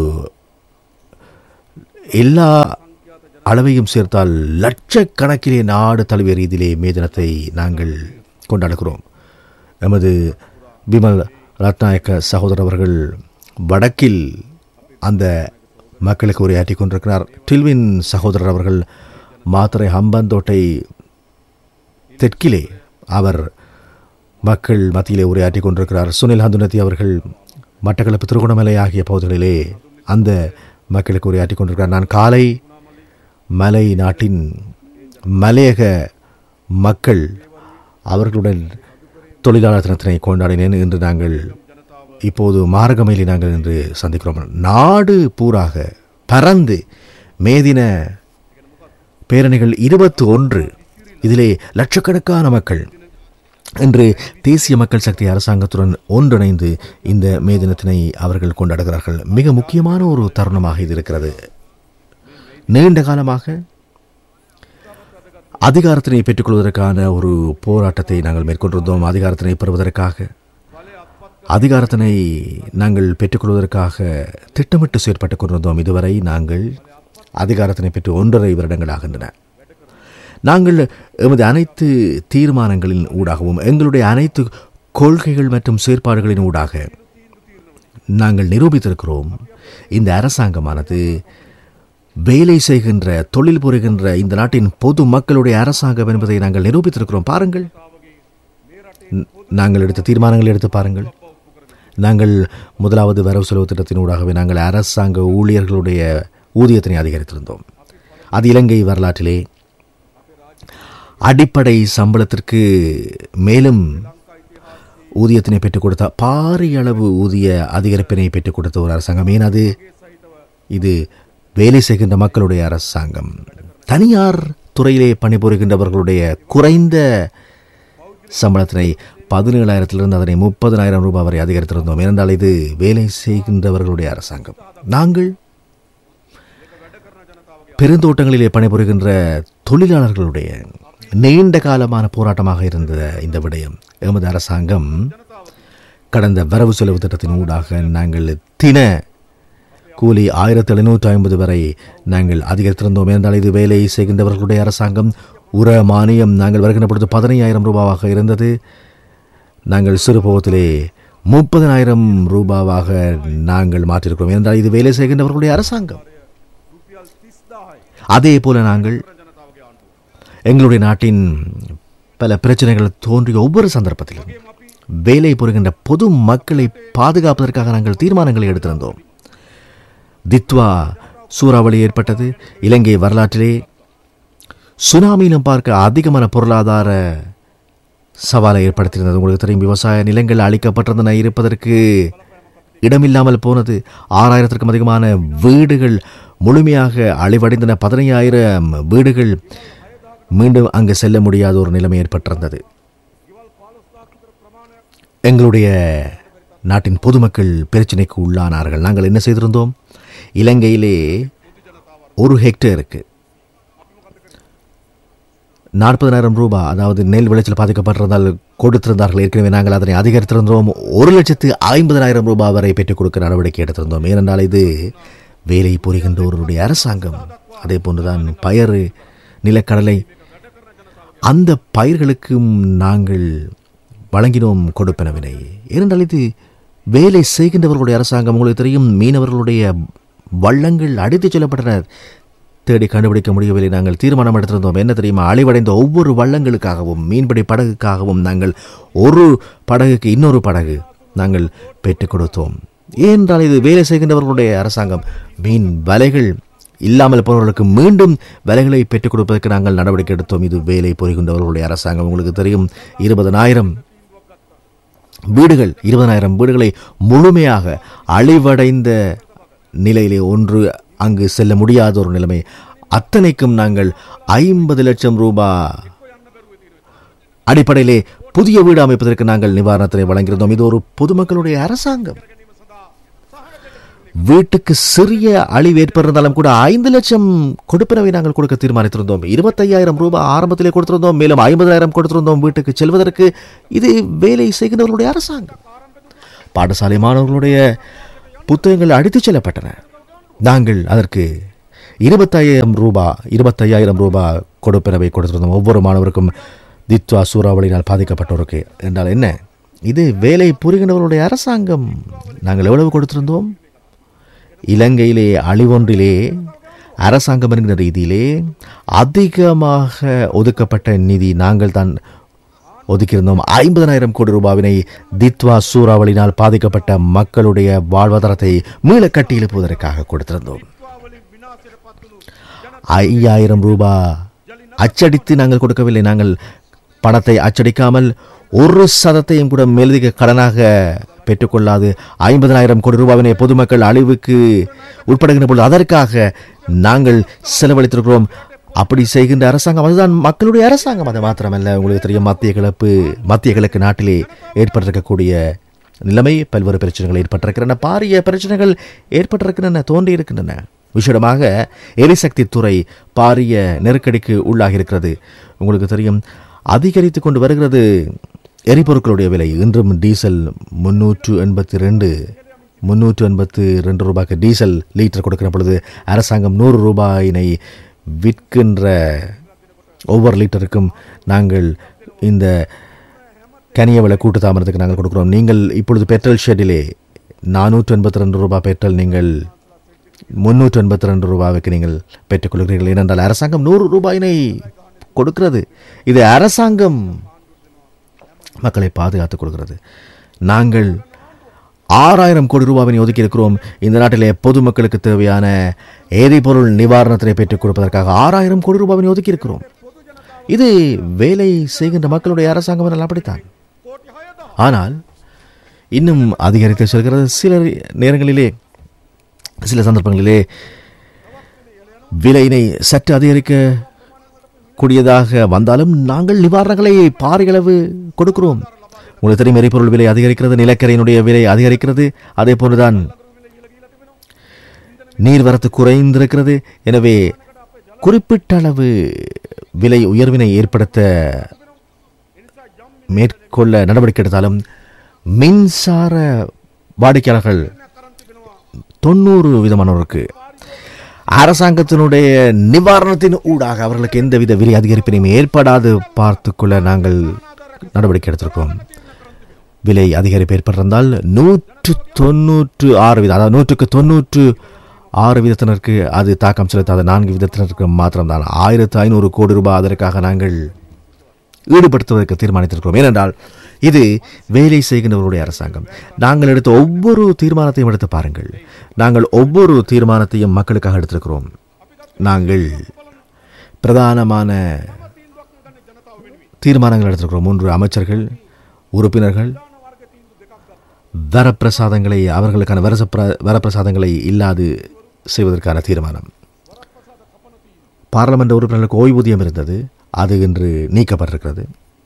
எல்லா அளவையும் சேர்த்தால் லட்சக்கணக்கிலே நாடு தழுவிய ரீதியிலே மே தினத்தை நாங்கள் கொண்டாடுகிறோம். எமது பிமல் ரத்நாயக்க சகோதரர் அவர்கள் வடக்கில் அந்த மக்களுக்கு உரையாற்றி கொண்டிருக்கிறார். டில்வின் சகோதரர் அவர்கள் மாத்தறை ஹம்பந்தோட்டை தெற்கிலே அவர் மக்கள் மத்தியிலே உரையாற்றி கொண்டிருக்கிறார். சுனில் ஹந்துனத்தி அவர்கள் மட்டக்களப்பு திருகோணமலை ஆகிய பகுதிகளிலே அந்த மக்களுக்கு உரையாற்றி கொண்டிருக்கிறார். நான் காலை மலை நாட்டின் மலையக மக்கள் அவர்களுடன் தொழிலாளர் தினத்தினை கொண்டாடினேன். இன்று நாங்கள் இப்போது மார்கமையிலே நாங்கள் இன்று சந்திக்கிறோம். நாடு பூராக பறந்து மேதின பேரணிகள் இருபத்தி ஒன்று, இதிலே லட்சக்கணக்கான மக்கள் இன்று தேசிய மக்கள் சக்தி அரசாங்கத்துடன் ஒன்றிணைந்து இந்த மே தினத்தினை அவர்கள் கொண்டாடுகிறார்கள். மிக முக்கியமான ஒரு தருணமாக இது இருக்கிறது. நீண்ட காலமாக அதிகாரத்தினை பெற்றுக்கொள்வதற்கான ஒரு போராட்டத்தை நாங்கள் மேற்கொண்டிருந்தோம். அதிகாரத்தினை பெறுவதற்காக, அதிகாரத்தினை நாங்கள் பெற்றுக்கொள்வதற்காக திட்டமிட்டு செயற்பட்டுக் கொண்டிருந்தோம். இதுவரை நாங்கள் அதிகாரத்தினை பெற்று ஒன்றரை வருடங்களாகின்றன. நாங்கள் எமது அனைத்து தீர்மானங்களின் ஊடாகவும் எங்களுடைய அனைத்து கொள்கைகள் மற்றும் செயற்பாடுகளின் ஊடாக நாங்கள் நிரூபித்திருக்கிறோம். இந்த அரசாங்கமானது வேலை செய்கின்ற, தொழில் புரிகின்ற இந்த நாட்டின் பொது மக்களுடைய அரசாங்கம் என்பதை நாங்கள் நிரூபித்திருக்கிறோம். பாருங்கள், நாங்கள் எடுத்த தீர்மானங்களை எடுத்து பாருங்கள். நாங்கள் முதலாவது வரவு செலவு திட்டத்தினூடாகவே நாங்கள் அரசாங்க ஊழியர்களுடைய ஊதியத்தினை அதிகரித்திருந்தோம். அது இலங்கை வரலாற்றிலே அடிப்படை சம்பளத்திற்கு மேலும் ஊதியத்தினை பெற்றுக் கொடுத்த பாரிய அளவு ஊதிய அதிகரிப்பினை பெற்றுக் கொடுத்த ஒரு அரசாங்கம். ஏன் அது இது வேலை செய்கின்ற மக்களுடைய அரசாங்கம். தனியார் துறையிலே பணிபுரிகின்றவர்களுடைய குறைந்த சம்பளத்தினை பதினேழாயிரத்திலிருந்து அதனை முப்பதனாயிரம் ரூபாய் வரை அதிகரித்திருந்தோம். ஏனென்றால் இது வேலை செய்கின்றவர்களுடைய அரசாங்கம். நாங்கள் பெருந்தோட்டங்களிலே பணிபுரிகின்ற தொழிலாளர்களுடைய நீண்ட காலமான போராட்டமாக இருந்த இந்த விடயம் எமது அரசாங்கம் கடந்த வரவு செலவு திட்டத்தின் ஊடாக நாங்கள் தின கூலி ஆயிரத்தி எழுநூற்றி ஐம்பது வரை நாங்கள் அதிகரித்திருந்தோம். என்றால் இது வேலை செய்கின்றவர்களுடைய அரசாங்கம். உர மானியம் நாங்கள் வருகின்ற பொழுது பதினையாயிரம் ரூபாவாக இருந்தது. நாங்கள் சிறுபோகத்திலே முப்பதனாயிரம் ரூபாவாக நாங்கள் மாற்றிருக்கிறோம். என்றால் இது வேலை செய்கின்றவர்களுடைய அரசாங்கம். அதே போல நாங்கள் எங்களுடைய நாட்டின் பல பிரச்சனைகள் தோன்றிய ஒவ்வொரு சந்தர்ப்பத்திலும் வேலை புரிகின்ற பொது மக்களை பாதுகாப்பதற்காக நாங்கள் தீர்மானங்களை எடுத்திருந்தோம். தித்வா சூறாவளி ஏற்பட்டது. இலங்கை வரலாற்றிலே சுனாமியிலும் பார்க்க அதிகமான பொருளாதார சவாலை ஏற்படுத்தியிருந்தது. உங்களுக்கு தெரியும், விவசாய நிலங்கள் அழிக்கப்பட்டிருந்தன, இருப்பதற்கு இடமில்லாமல் போனது. ஆறாயிரத்திற்கும் அதிகமான வீடுகள் முழுமையாக அழிவடைந்தன. பதினையாயிரம் வீடுகள் மீண்டும் அங்கு செல்ல முடியாத ஒரு நிலைமை ஏற்பட்டிருந்தது. எங்களுடைய நாட்டின் பொதுமக்கள் பிரச்சனைக்கு உள்ளானார்கள். நாங்கள் என்ன செய்திருந்தோம்? இலங்கையிலே ஒரு ஹெக்டேருக்கு நாற்பதனாயிரம் ரூபாய், அதாவது நெல் விளைச்சல் பாதிக்கப்பட்டிருந்தால் கொடுத்திருந்தார்கள். ஏற்கனவே நாங்கள் அதனை அதிகரித்திருந்தோம். ஒரு லட்சத்து ஐம்பதனாயிரம் ரூபாய் வரை பெற்றுக் கொடுக்க நடவடிக்கை எடுத்திருந்தோம். ஏனென்றால் இது வேலை புரிகின்றவர்களுடைய அரசாங்கம். அதே போன்றுதான் பயறு, நிலக்கடலை, அந்த பயிர்களுக்கும் நாங்கள் வழங்கினோம் கொடுப்பனவினை. ஏனென்றால் இது வேலை செய்கின்றவர்களுடைய அரசாங்கம். உங்களுக்கு தெரியும், மீனவர்களுடைய வள்ளங்கள் அடித்துச் செல்லப்பட்டன. தேடி கண்டுபிடிக்க முடியவில்லை. நாங்கள் தீர்மானம் எடுத்திருந்தோம். என்ன தெரியுமா? அழிவடைந்த ஒவ்வொரு வள்ளங்களுக்காகவும் மீன்பிடி படகுக்காகவும் நாங்கள் ஒரு படகுக்கு இன்னொரு படகு நாங்கள் பெற்றுக் கொடுத்தோம். ஏனென்றால் இது வேலை செய்கின்றவர்களுடைய அரசாங்கம். மீன் வலைகள் இல்லாமல் போனவர்களுக்கு மீண்டும் விலைகளை பெற்றுக் கொடுப்பதற்கு நாங்கள் நடவடிக்கை எடுத்தோம். இது வேலை புரிகின்றவர்களுடைய அரசாங்கம். உங்களுக்கு தெரியும், இருபதனாயிரம் வீடுகள் இருபதனாயிரம் வீடுகளை முழுமையாக அழிவடைந்த நிலையிலே ஒன்று அங்கு செல்ல முடியாத ஒரு நிலைமை. அத்தனைக்கும் நாங்கள் ஐம்பது லட்சம் ரூபாய் அடிப்படையிலே புதிய வீடு அமைப்பதற்கு நாங்கள் நிவாரணத்தினை வழங்கியிருந்தோம். இது ஒரு பொதுமக்களுடைய அரசாங்கம். வீட்டுக்கு சிறிய அழிவு ஏற்பட்டிருந்தாலும் கூட ஐந்து லட்சம் கொடுப்பனவை நாங்கள் கொடுக்க தீர்மானித்திருந்தோம். இருபத்தையாயிரம் ரூபாய் ஆரம்பத்திலே கொடுத்திருந்தோம். மேலும் ஐம்பதாயிரம் கொடுத்திருந்தோம் வீட்டுக்கு செல்வதற்கு. இது வேலை செய்கின்றவர்களுடைய அரசாங்கம். பாடசாலை மாணவர்களுடைய புத்தகங்கள் அடித்துச் செல்லப்பட்டன. நாங்கள் அதற்கு இருபத்தையாயிரம் ரூபாய் இருபத்தையாயிரம் ரூபாய் கொடுப்பனவை கொடுத்திருந்தோம் ஒவ்வொரு மாணவருக்கும். தித்வா சூறாவளியினால் பாதிக்கப்பட்டோருக்கு என்றால் என்ன? இது வேலை புரிகின்றவர்களுடைய அரசாங்கம். நாங்கள் எவ்வளவு கொடுத்திருந்தோம்? இலங்கையிலே அழிவொன்றிலே அரசாங்கம் என்கிற ரீதியிலே அதிகமாக ஒதுக்கப்பட்ட நிதி நாங்கள் தான் ஒதுக்கியிருந்தோம். ஐம்பதனாயிரம் கோடி ரூபாவினை தித்வா சூறாவளியினால் பாதிக்கப்பட்ட மக்களுடைய வாழ்வாதாரத்தை மீள கட்டி எழுப்புவதற்காக கொடுத்திருந்தோம். ஐயாயிரம் ரூபாய் அச்சடித்து நாங்கள் கொடுக்கவில்லை. நாங்கள் பணத்தை அச்சடிக்காமல் ஒரு சதத்தையும் கூட மேலதிக கடனாக பெற்றுக்கொள்ளாது ஐம்பதனாயிரம் கோடி ரூபாவினை பொதுமக்கள் அழிவுக்கு உட்படுகின்ற பொழுது அதற்காக நாங்கள் செலவழித்திருக்கிறோம். அப்படி செய்கின்ற அரசாங்கம் அதுதான் மக்களுடைய அரசாங்கம். அது மாத்திரமல்ல, உங்களுக்கு தெரியும், மத்திய கிழப்பு மத்திய கிழக்கு நாட்டிலே ஏற்பட்டிருக்கக்கூடிய நிலைமை, பல்வேறு பிரச்சனைகள் ஏற்பட்டிருக்கின்றன. பாரிய பிரச்சனைகள் ஏற்பட்டிருக்கின்றன, தோன்றி இருக்கின்றன. விசேடமாக எரிசக்தி துறை பாரிய நெருக்கடிக்கு உள்ளாகி இருக்கிறது. உங்களுக்கு தெரியும், அதிகரித்து கொண்டு வருகிறது எரிபொருட்களுடைய விலை. இன்றும் டீசல் முன்னூற்று எண்பத்தி ரெண்டு முன்னூற்று எண்பத்தி ரெண்டு ரூபாய்க்கு டீசல் லீட்டர் கொடுக்கிற பொழுது அரசாங்கம் நூறு ரூபாயினை விற்கின்ற ஒவ்வொரு லிட்டருக்கும் நாங்கள் இந்த கனியவள கூட்டு தாமரத்துக்கு நாங்கள் கொடுக்குறோம். நீங்கள் இப்பொழுது பெட்ரோல் ஷெட்டிலே நானூற்று எண்பத்தி ரெண்டு ரூபாய் பெட்ரோல் நீங்கள் முன்னூற்று எண்பத்தி ரெண்டு ரூபாய்க்கு நீங்கள் பெற்றுக்கொள்கிறீர்கள். ஏனென்றால் அரசாங்கம் நூறு ரூபாயினை கொடுக்கிறது. இது அரசாங்கம் மக்களை பாதுகாத்துக் கொள்கிறது. நாங்கள் ஆறாயிரம் கோடி ரூபாவினை ஒதுக்கி இருக்கிறோம். இந்த நாட்டிலே பொதுமக்களுக்கு தேவையான எரிபொருள் நிவாரணத்தினை பெற்றுக் கொடுப்பதற்காக ஆறாயிரம் கோடி ரூபாவினை ஒதுக்கி இருக்கிறோம். இது வேலை செய்கின்ற மக்களுடைய அரசாங்கம் என்றால் அப்படித்தான். ஆனால் இன்னும் அதிகரித்து செல்கிறது. சில நேரங்களிலே சில சந்தர்ப்பங்களிலே விலையினை சற்று அதிகரிக்க கூடியதாக வந்தாலும் நாங்கள் நிவாரணங்களை பாரியளவு கொடுக்கிறோம். உங்களுக்கு தெரியும், எரிபொருள் விலை அதிகரிக்கிறது, நிலக்கரியினுடைய விலை அதிகரிக்கிறது, அதே போன்றுதான் நீர்வரத்து குறைந்திருக்கிறது. எனவே குறிப்பிட்ட அளவு விலை உயர்வினை ஏற்படுத்த மேற்கொள்ள நடவடிக்கை எடுத்தாலும் மின்சார வாடிக்கையாளர்கள் தொண்ணூறு விதமானவருக்கு அரசாங்கத்தினுடைய நிவாரணத்தின் ஊடாக அவர்களுக்கு எந்தவித விலை அதிகரிப்பினையும் ஏற்படாது பார்த்துக்கொள்ள நாங்கள் நடவடிக்கை எடுத்திருக்கிறோம். விலை அதிகரிப்பு ஏற்பட்டிருந்தால் நூற்று தொன்னூற்று ஆறு வீதம் அதாவது நூற்றுக்கு தொன்னூற்று ஆறு வீதத்தினருக்கு அது தாக்கம் செலுத்தாத நான்கு வீதத்தினருக்கு மாத்திரம்தான் ஆயிரத்து ஐநூறு கோடி ரூபாய் அதற்காக நாங்கள் ஈடுபடுத்துவதற்கு தீர்மானித்திருக்கிறோம். ஏனென்றால் இது வேலை செய்கின்றவருடைய அரசாங்கம். நாங்கள் எடுத்த ஒவ்வொரு தீர்மானத்தையும் எடுத்து பாருங்கள். நாங்கள் ஒவ்வொரு தீர்மானத்தையும் மக்களுக்காக எடுத்திருக்கிறோம். நாங்கள் பிரதானமான தீர்மானங்கள் எடுத்திருக்கிறோம். மூன்று அமைச்சர்கள் உறுப்பினர்கள் வரப்பிரசாதங்களை அவர்களுக்கான வரப்பிரசாதங்களை இல்லாது செய்வதற்கான தீர்மானம். பாராளுமன்ற உறுப்பினர்களுக்கு ஓய்வூதியம் இருந்தது, அது இன்று நீக்கப்பட்டிருக்கிறது.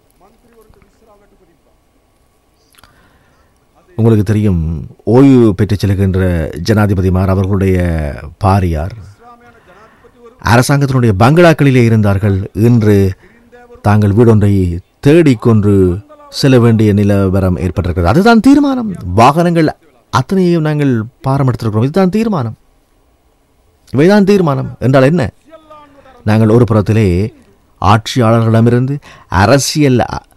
உங்களுக்கு தெரியும், ஓய்வு பெற்றுச் செல்கின்ற ஜனாதிபதிமார் அவர்களுடைய பாரியார் அரசாங்கத்தினுடைய பங்களாக்களிலே இருந்தார்கள். இன்று தாங்கள் வீடொன்றை தேடிக்கொண்டு செல்ல வேண்டிய நிலவரம் ஏற்பட்டிருக்கிறது. அதுதான் தீர்மானம். வாகனங்கள் அத்தனையும் நாங்கள் பாரமெடுத்திருக்கிறோம். இதுதான் தீர்மானம். இவைதான் தீர்மானம் என்றால் என்ன? நாங்கள் ஒரு புறத்திலே ஆட்சியாளர்களிடமிருந்து அரசியல்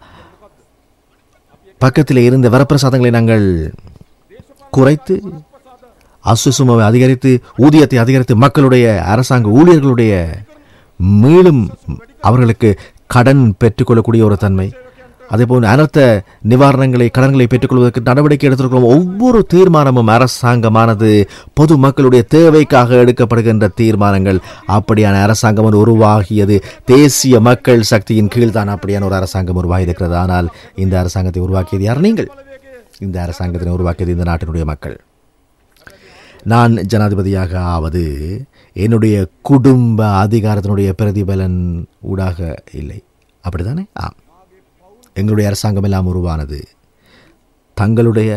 பக்கத்திலே இருந்த வரப்பிரசாதங்களை நாங்கள் குறைத்து அசுசுமாவை அதிகரித்து ஊதியத்தை அதிகரித்து மக்களுடைய அரசாங்க ஊழியர்களுடைய மீளும் அவர்களுக்கு கடன் பெற்றுக்கொள்ளக்கூடிய ஒரு தன்மை, அதேபோல் அனர்த்த நிவாரணங்களை கடன்களை பெற்றுக்கொள்வதற்கு நடவடிக்கை எடுத்திருக்கிறோம். ஒவ்வொரு தீர்மானமும் அரசாங்கமானது பொது மக்களுடைய தேவைக்காக எடுக்கப்படுகின்ற தீர்மானங்கள். அப்படியான அரசாங்கம் ஒன்று உருவாகியது தேசிய மக்கள் சக்தியின் கீழ்தான் அப்படியான ஒரு அரசாங்கம் உருவாகி இருக்கிறது. ஆனால் இந்த அரசாங்கத்தை உருவாக்கியது யார்? நீங்கள். இந்த அரசாங்கத்தினை உருவாக்கியது இந்த நாட்டினுடைய மக்கள். நான் ஜனாதிபதியாக ஆவது என்னுடைய குடும்ப அதிகாரத்தினுடைய பிரதிபலன் ஊடாக இல்லை, அப்படித்தானே? ஆம், எங்களுடைய அரசாங்கம் எல்லாம் உருவானது தங்களுடைய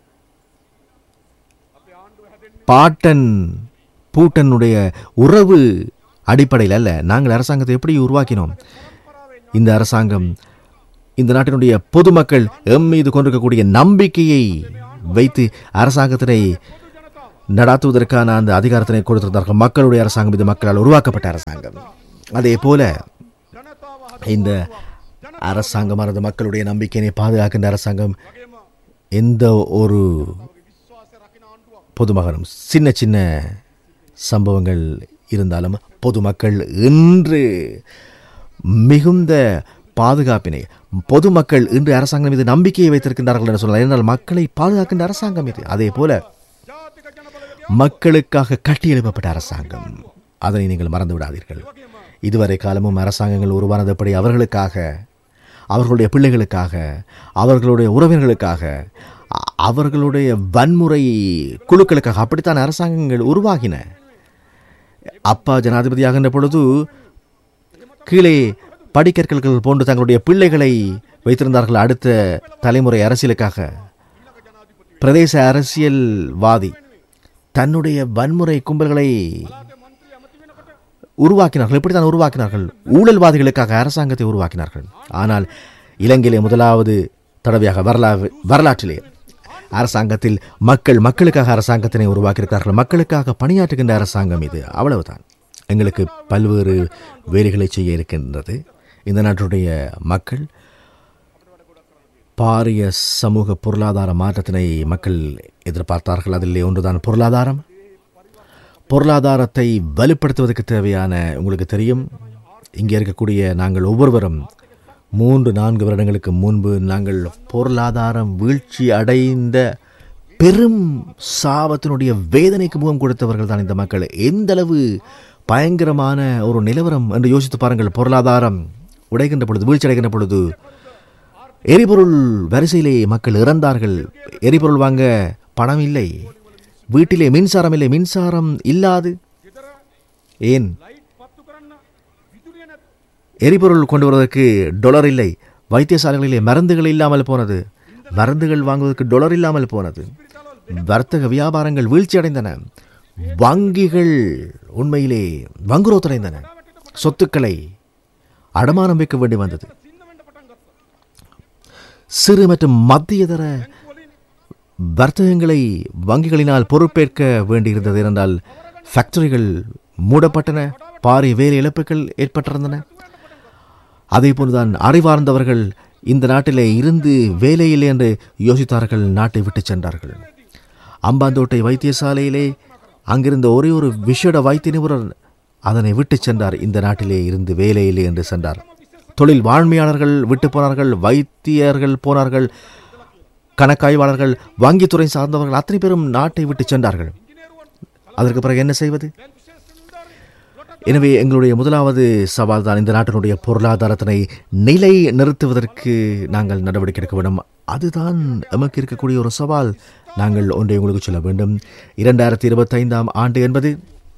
பாட்டன் பூட்டனுடைய உறவு அடிப்படையில் அல்ல. நாங்கள் அரசாங்கத்தை எப்படி உருவாக்கினோம்? இந்த அரசாங்கம் இந்த நாட்டினுடைய பொதுமக்கள் எம் மீது கொண்டிருக்கக்கூடிய நம்பிக்கையை வைத்து அரசாங்கத்தினை நடாத்துவதற்கான அந்த அதிகாரத்தினை கொடுத்திருந்தார்கள். மக்களுடைய அரசாங்கம், இது மக்களால் உருவாக்கப்பட்ட அரசாங்கம். அதே போல இந்த அரசாங்கமானது மக்களுடைய நம்பிக்கையை பாதுகாக்கின்ற அரசாங்கம். எந்த ஒரு பொதுமகனும் சின்ன சின்ன சம்பவங்கள் இருந்தாலும் பொதுமக்கள் இன்று மிகுந்த பாதுகாப்பினை பொதுமக்கள் இன்று அரசாங்கம் மீது நம்பிக்கையை வைத்திருக்கின்றார்கள் என்று சொல்லலாம். ஏனென்றால் மக்களை பாதுகாக்கின்ற அரசாங்கம் இது. அதே போல மக்களுக்காக கட்டியெழுப்பப்பட்ட அரசாங்கம், அதனை நீங்கள் மறந்து விடாதீர்கள். இதுவரை காலமும் அரசாங்கங்கள் உருவானதுபடி அவர்களுக்காக, அவர்களுடைய பிள்ளைகளுக்காக, அவர்களுடைய உறவினர்களுக்காக, அவர்களுடைய வன்முறை குழுக்களுக்காக அப்படித்தான் அரசாங்கங்கள் உருவாகின. அப்பா ஜனாதிபதியாகின்ற பொழுது கீழே படிக்கற்கள் போன்று தங்களுடைய பிள்ளைகளை வைத்திருந்தார்கள் அடுத்த தலைமுறை அரசியலுக்காக. பிரதேச அரசியல்வாதி தன்னுடைய வன்முறை கும்பல்களை உருவாக்கினார்கள். இப்படித்தான் உருவாக்கினார்கள். ஊழல்வாதிகளுக்காக அரசாங்கத்தை உருவாக்கினார்கள். ஆனால் இலங்கையிலே முதலாவது தடவையாக வரலாறு வரலாற்றிலே அரசாங்கத்தில் மக்கள் மக்களுக்காக அரசாங்கத்தினை உருவாக்கியிருக்கிறார்கள். மக்களுக்காக பணியாற்றுகின்ற அரசாங்கம் இது. அவ்வளவுதான். எங்களுக்கு பல்வேறு வேலைகளை செய்ய இருக்கின்றது. இந்த நாட்டுடைய மக்கள் பாரிய சமூக பொருளாதார மாற்றத்தினை மக்கள் எதிர்பார்த்தார்கள். அதில் ஒன்றுதான் பொருளாதாரம். பொருளாதாரத்தை வலுப்படுத்துவதற்கு தேவையான, உங்களுக்கு தெரியும், இங்கே இருக்கக்கூடிய நாங்கள் ஒவ்வொருவரும் மூன்று நான்கு வருடங்களுக்கு முன்பு நாங்கள் பொருளாதாரம் வீழ்ச்சி அடைந்த பெரும் சாபத்தினுடைய வேதனைக்கு முகம் கொடுத்தவர்கள் தான் இந்த மக்கள். எந்தளவு பயங்கரமான ஒரு நிலவரம் என்று யோசித்து பாருங்கள். பொருளாதாரம் உடைகின்ற பொழுது, வீழ்ச்சி அடைகின்ற பொழுது எரிபொருள் வரிசையிலே மக்கள் இறந்தார்கள். எரிபொருள் வாங்க பணம் இல்லை, வீட்டிலே மின்சாரம் இல்லை. மின்சாரம் இல்லாது ஏன் எரிபொருள் கொண்டு வருவதற்கு டொலர் இல்லை. வைத்தியசாலைகளிலே மருந்துகள் இல்லாமல் போனது. மருந்துகள் வாங்குவதற்கு டொலர் இல்லாமல் போனது. வர்த்தக வியாபாரங்கள் வீழ்ச்சி அடைந்தன. வங்கிகள் உண்மையிலே வங்குரோத்தடைந்தன. சொத்துக்களை அடமானம் வைக்க வேண்டி வந்தது. சிறு மற்றும் மத்தியதர வர்த்தகங்களை வங்கிகளினால் பொறுப்பேற்க வேண்டியிருந்தது. என்றால் ஃபேக்டரிகள் மூடப்பட்டன. பாரிய வேலை இழப்புகள் ஏற்பட்டிருந்தன. அதே போன்றுதான் அறிவார்ந்தவர்கள் இந்த நாட்டிலே இருந்து வேலையில்லை என்று யோசித்தார்கள். நாட்டை விட்டு சென்றார்கள். அம்பாந்தோட்டை வைத்தியசாலையிலே அங்கிருந்த ஒரே ஒரு விசேட வைத்திய நிபுணர் அதனை விட்டு சென்றார். இந்த நாட்டிலே இருந்து வேலையில்லை என்று சென்றார். தொழில் வாழ்மையாளர்கள் விட்டு போனார்கள். வைத்தியர்கள் போனார்கள். கணக்காய்வாளர்கள், வங்கித்துறை சார்ந்தவர்கள் அத்தனை பேரும் நாட்டை விட்டு சென்றார்கள். அதற்கு பிறகு என்ன செய்வது? எனவே எங்களுடைய முதலாவது சவால் தான் இந்த நாட்டினுடைய பொருளாதாரத்தினை நிலை நிறுத்துவதற்கு நாங்கள் நடவடிக்கை எடுக்க வேண்டும். அதுதான் நமக்கு இருக்கக்கூடிய ஒரு சவால். நாங்கள் ஒன்றை உங்களுக்கு சொல்ல வேண்டும். இரண்டாயிரத்தி இருபத்தி ஐந்தாம் ஆண்டு என்பது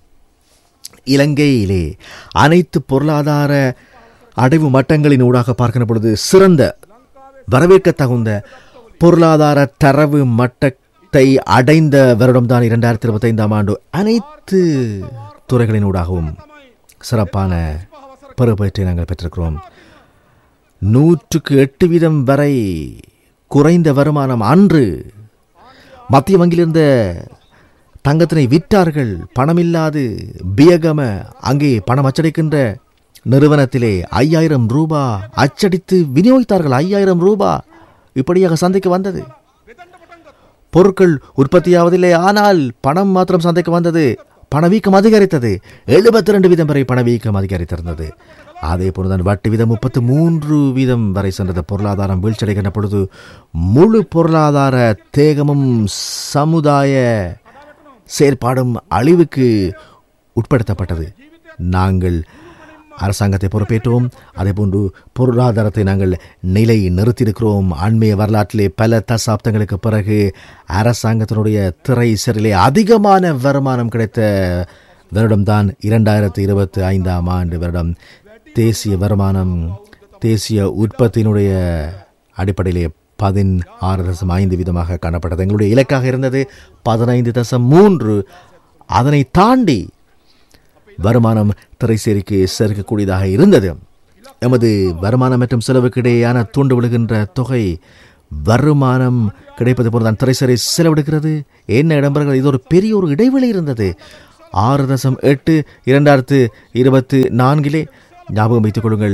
இலங்கையிலே அனைத்து பொருளாதார அடைவு மட்டங்களின் ஊடாக பார்க்கின்ற பொழுது சிறந்த, வரவேற்க தகுந்த பொருளாதார தரவு மட்டத்தை அடைந்த வருடம்தான் இரண்டாயிரத்தி இருபத்தி ஐந்தாம் ஆண்டு. அனைத்து துறைகளின் ஊடாகவும் சிறப்பான பெறுபேற்றை நாங்கள் பெற்றிருக்கிறோம். நூற்றுக்கு எட்டு வீதம் வரை குறைந்த வருமானம். அன்று மத்திய வங்கியிலிருந்த தங்கத்தினை விற்றார்கள். பணமில்லாது பியகம அங்கே பணம் அச்சடிக்கின்ற நிறுவனத்திலே ஐயாயிரம் ரூபாய் அச்சடித்து விநியோகித்தார்கள். ஐயாயிரம் ரூபாய் இப்படியாக சந்தைக்கு வந்தது. பொருட்கள் உற்பத்தியாவதில்லை, ஆனால் பணம் மாத்திரம் சந்தைக்கு வந்தது. பணவீக்கம் அதிகரித்தது. எழுபத்தி ரெண்டு வீதம் வரை பணவீக்கம் அதிகரித்திருந்தது. அதே போலதான் வட்டி வீதம் முப்பத்தி மூன்று வீதம் வரை சென்றது. பொருளாதாரம் வீழ்ச்சியடைகின்ற பொழுது முழு பொருளாதார தேகமும் சமுதாய செயற்பாடும் அழிவுக்கு உட்படுத்தப்பட்டது. நாங்கள் அரசாங்கத்தை பொறுப்பேற்றோம். அதே போன்று பொருளாதாரத்தை நாங்கள் நிலை நிறுத்தியிருக்கிறோம். அண்மைய வரலாற்றிலே பல தசாப்தங்களுக்கு பிறகு அரசாங்கத்தினுடைய திரை சரிலே அதிகமான வருமானம் கிடைத்த வருடம்தான் இரண்டாயிரத்தி இருபத்தி ஐந்தாம் ஆண்டு வருடம். தேசிய வருமானம், தேசிய உற்பத்தியினுடைய அடிப்படையிலே பதினாறு தசம் ஐந்து வீதமாக காணப்பட்டது. எங்களுடைய இலக்காக இருந்தது பதினைந்து தசம் மூன்று. அதனை தாண்டி வருமானம் திரைசேரிக்கு சேர்க்கக்கூடியதாக இருந்தது. எமது வருமானம் மற்றும் செலவுக்கு இடையேயான தூண்டு விடுகின்ற தொகை வருமானம் கிடைப்பது போலதான் திரைசேரி செலவிடுகிறது. என்ன இடம்பெறுகிறது? இது ஒரு பெரிய ஒரு இடைவெளி இருந்தது. ஆறு தசம் எட்டு இரண்டாயிரத்து இருபத்தி நான்கிலே ஞாபகம் வைத்துக் கொள்ளுங்கள்.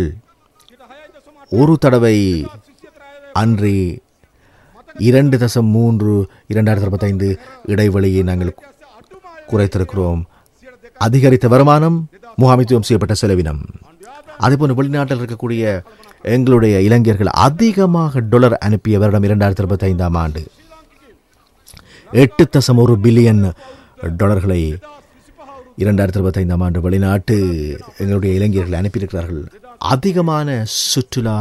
ஒரு தடவை அன்றி இரண்டு தசம் மூன்று இரண்டாயிரத்தி இருபத்தி ஐந்து இடைவெளியை நாங்கள் குறைத்திருக்கிறோம். அதிகரித்த வருமானம், முகாமித்துவம் செய்யப்பட்ட செலவினம். அதேபோன்று வெளிநாட்டில் இருக்கக்கூடிய எங்களுடைய இளைஞர்கள் அதிகமாக டாலர் அனுப்பிய வருடம் இரண்டாயிரத்தி இருபத்தி ஐந்தாம் ஆண்டு எட்டு தசம் ஒரு பில்லியன் டாலர்களை இரண்டாயிரத்தி இருபத்தி ஐந்தாம் ஆண்டு வெளிநாட்டு எங்களுடைய இளைஞர்கள் அனுப்பியிருக்கிறார்கள். அதிகமான சுற்றுலா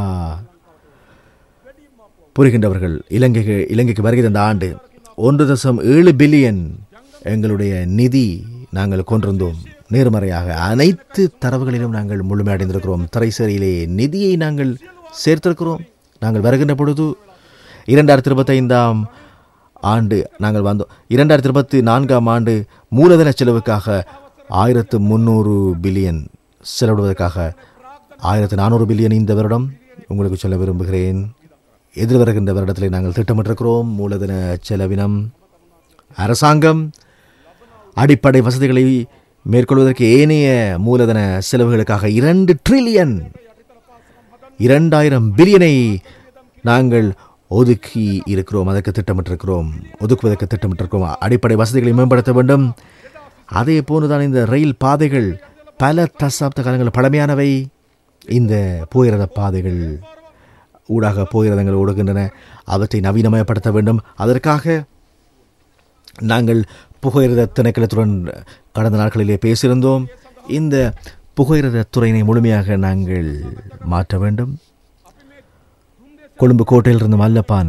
புரிகின்றவர்கள் இலங்கைக்கு இலங்கைக்கு வருகிற இந்த ஆண்டு ஒன்று தசம் ஏழு பில்லியன் எங்களுடைய நிதி நாங்கள் கொண்டிருந்தோம். நேர்மறையாக அனைத்து தரவுகளிலும் நாங்கள் முழுமையடைந்திருக்கிறோம். திரைசேரியிலே நிதியை நாங்கள் சேர்த்திருக்கிறோம். நாங்கள் வருகின்ற பொழுது இரண்டாயிரத்தி இருபத்தி ஐந்தாம் ஆண்டு நாங்கள் வந்தோம். இரண்டாயிரத்தி இருபத்தி நான்காம் ஆண்டு மூலதன செலவுக்காக ஆயிரத்து முந்நூறு பில்லியன் செலவிடுவதற்காக ஆயிரத்து நானூறு பில்லியன் இந்த வருடம் உங்களுக்கு சொல்ல விரும்புகிறேன். எதிர்வருகின்ற வருடத்தில் நாங்கள் திட்டமிட்டிருக்கிறோம். மூலதன செலவினம் அரசாங்கம் அடிப்படை வசதிகளை மேற்கொள்வதற்கு ஏனைய மூலதன செலவுகளுக்காக இரண்டு ட்ரில்லியன் இரண்டாயிரம் பில்லியனை நாங்கள் ஒதுக்கி இருக்கிறோம். அதற்கு திட்டமிட்டிருக்கிறோம் ஒதுக்குவதற்கு திட்டமிட்டிருக்கிறோம். அடிப்படை வசதிகளை மேம்படுத்த வேண்டும். அதே போன்றுதான் இந்த ரயில் பாதைகள் பல தசாப்த காலங்கள் பழமையானவை. இந்த போயிரத பாதைகள் ஊடாக போயிரதங்கள் ஓடுகின்றன. அவற்றை நவீனமயப்படுத்த வேண்டும். அதற்காக நாங்கள் புகையிரத திணைக்களத்துடன் கடந்த நாட்களிலே பேசியிருந்தோம். இந்த புகையிரத துறையினை முழுமையாக நாங்கள் மாற்ற வேண்டும். கொழும்பு கோட்டையிலிருந்து மல்லப்பான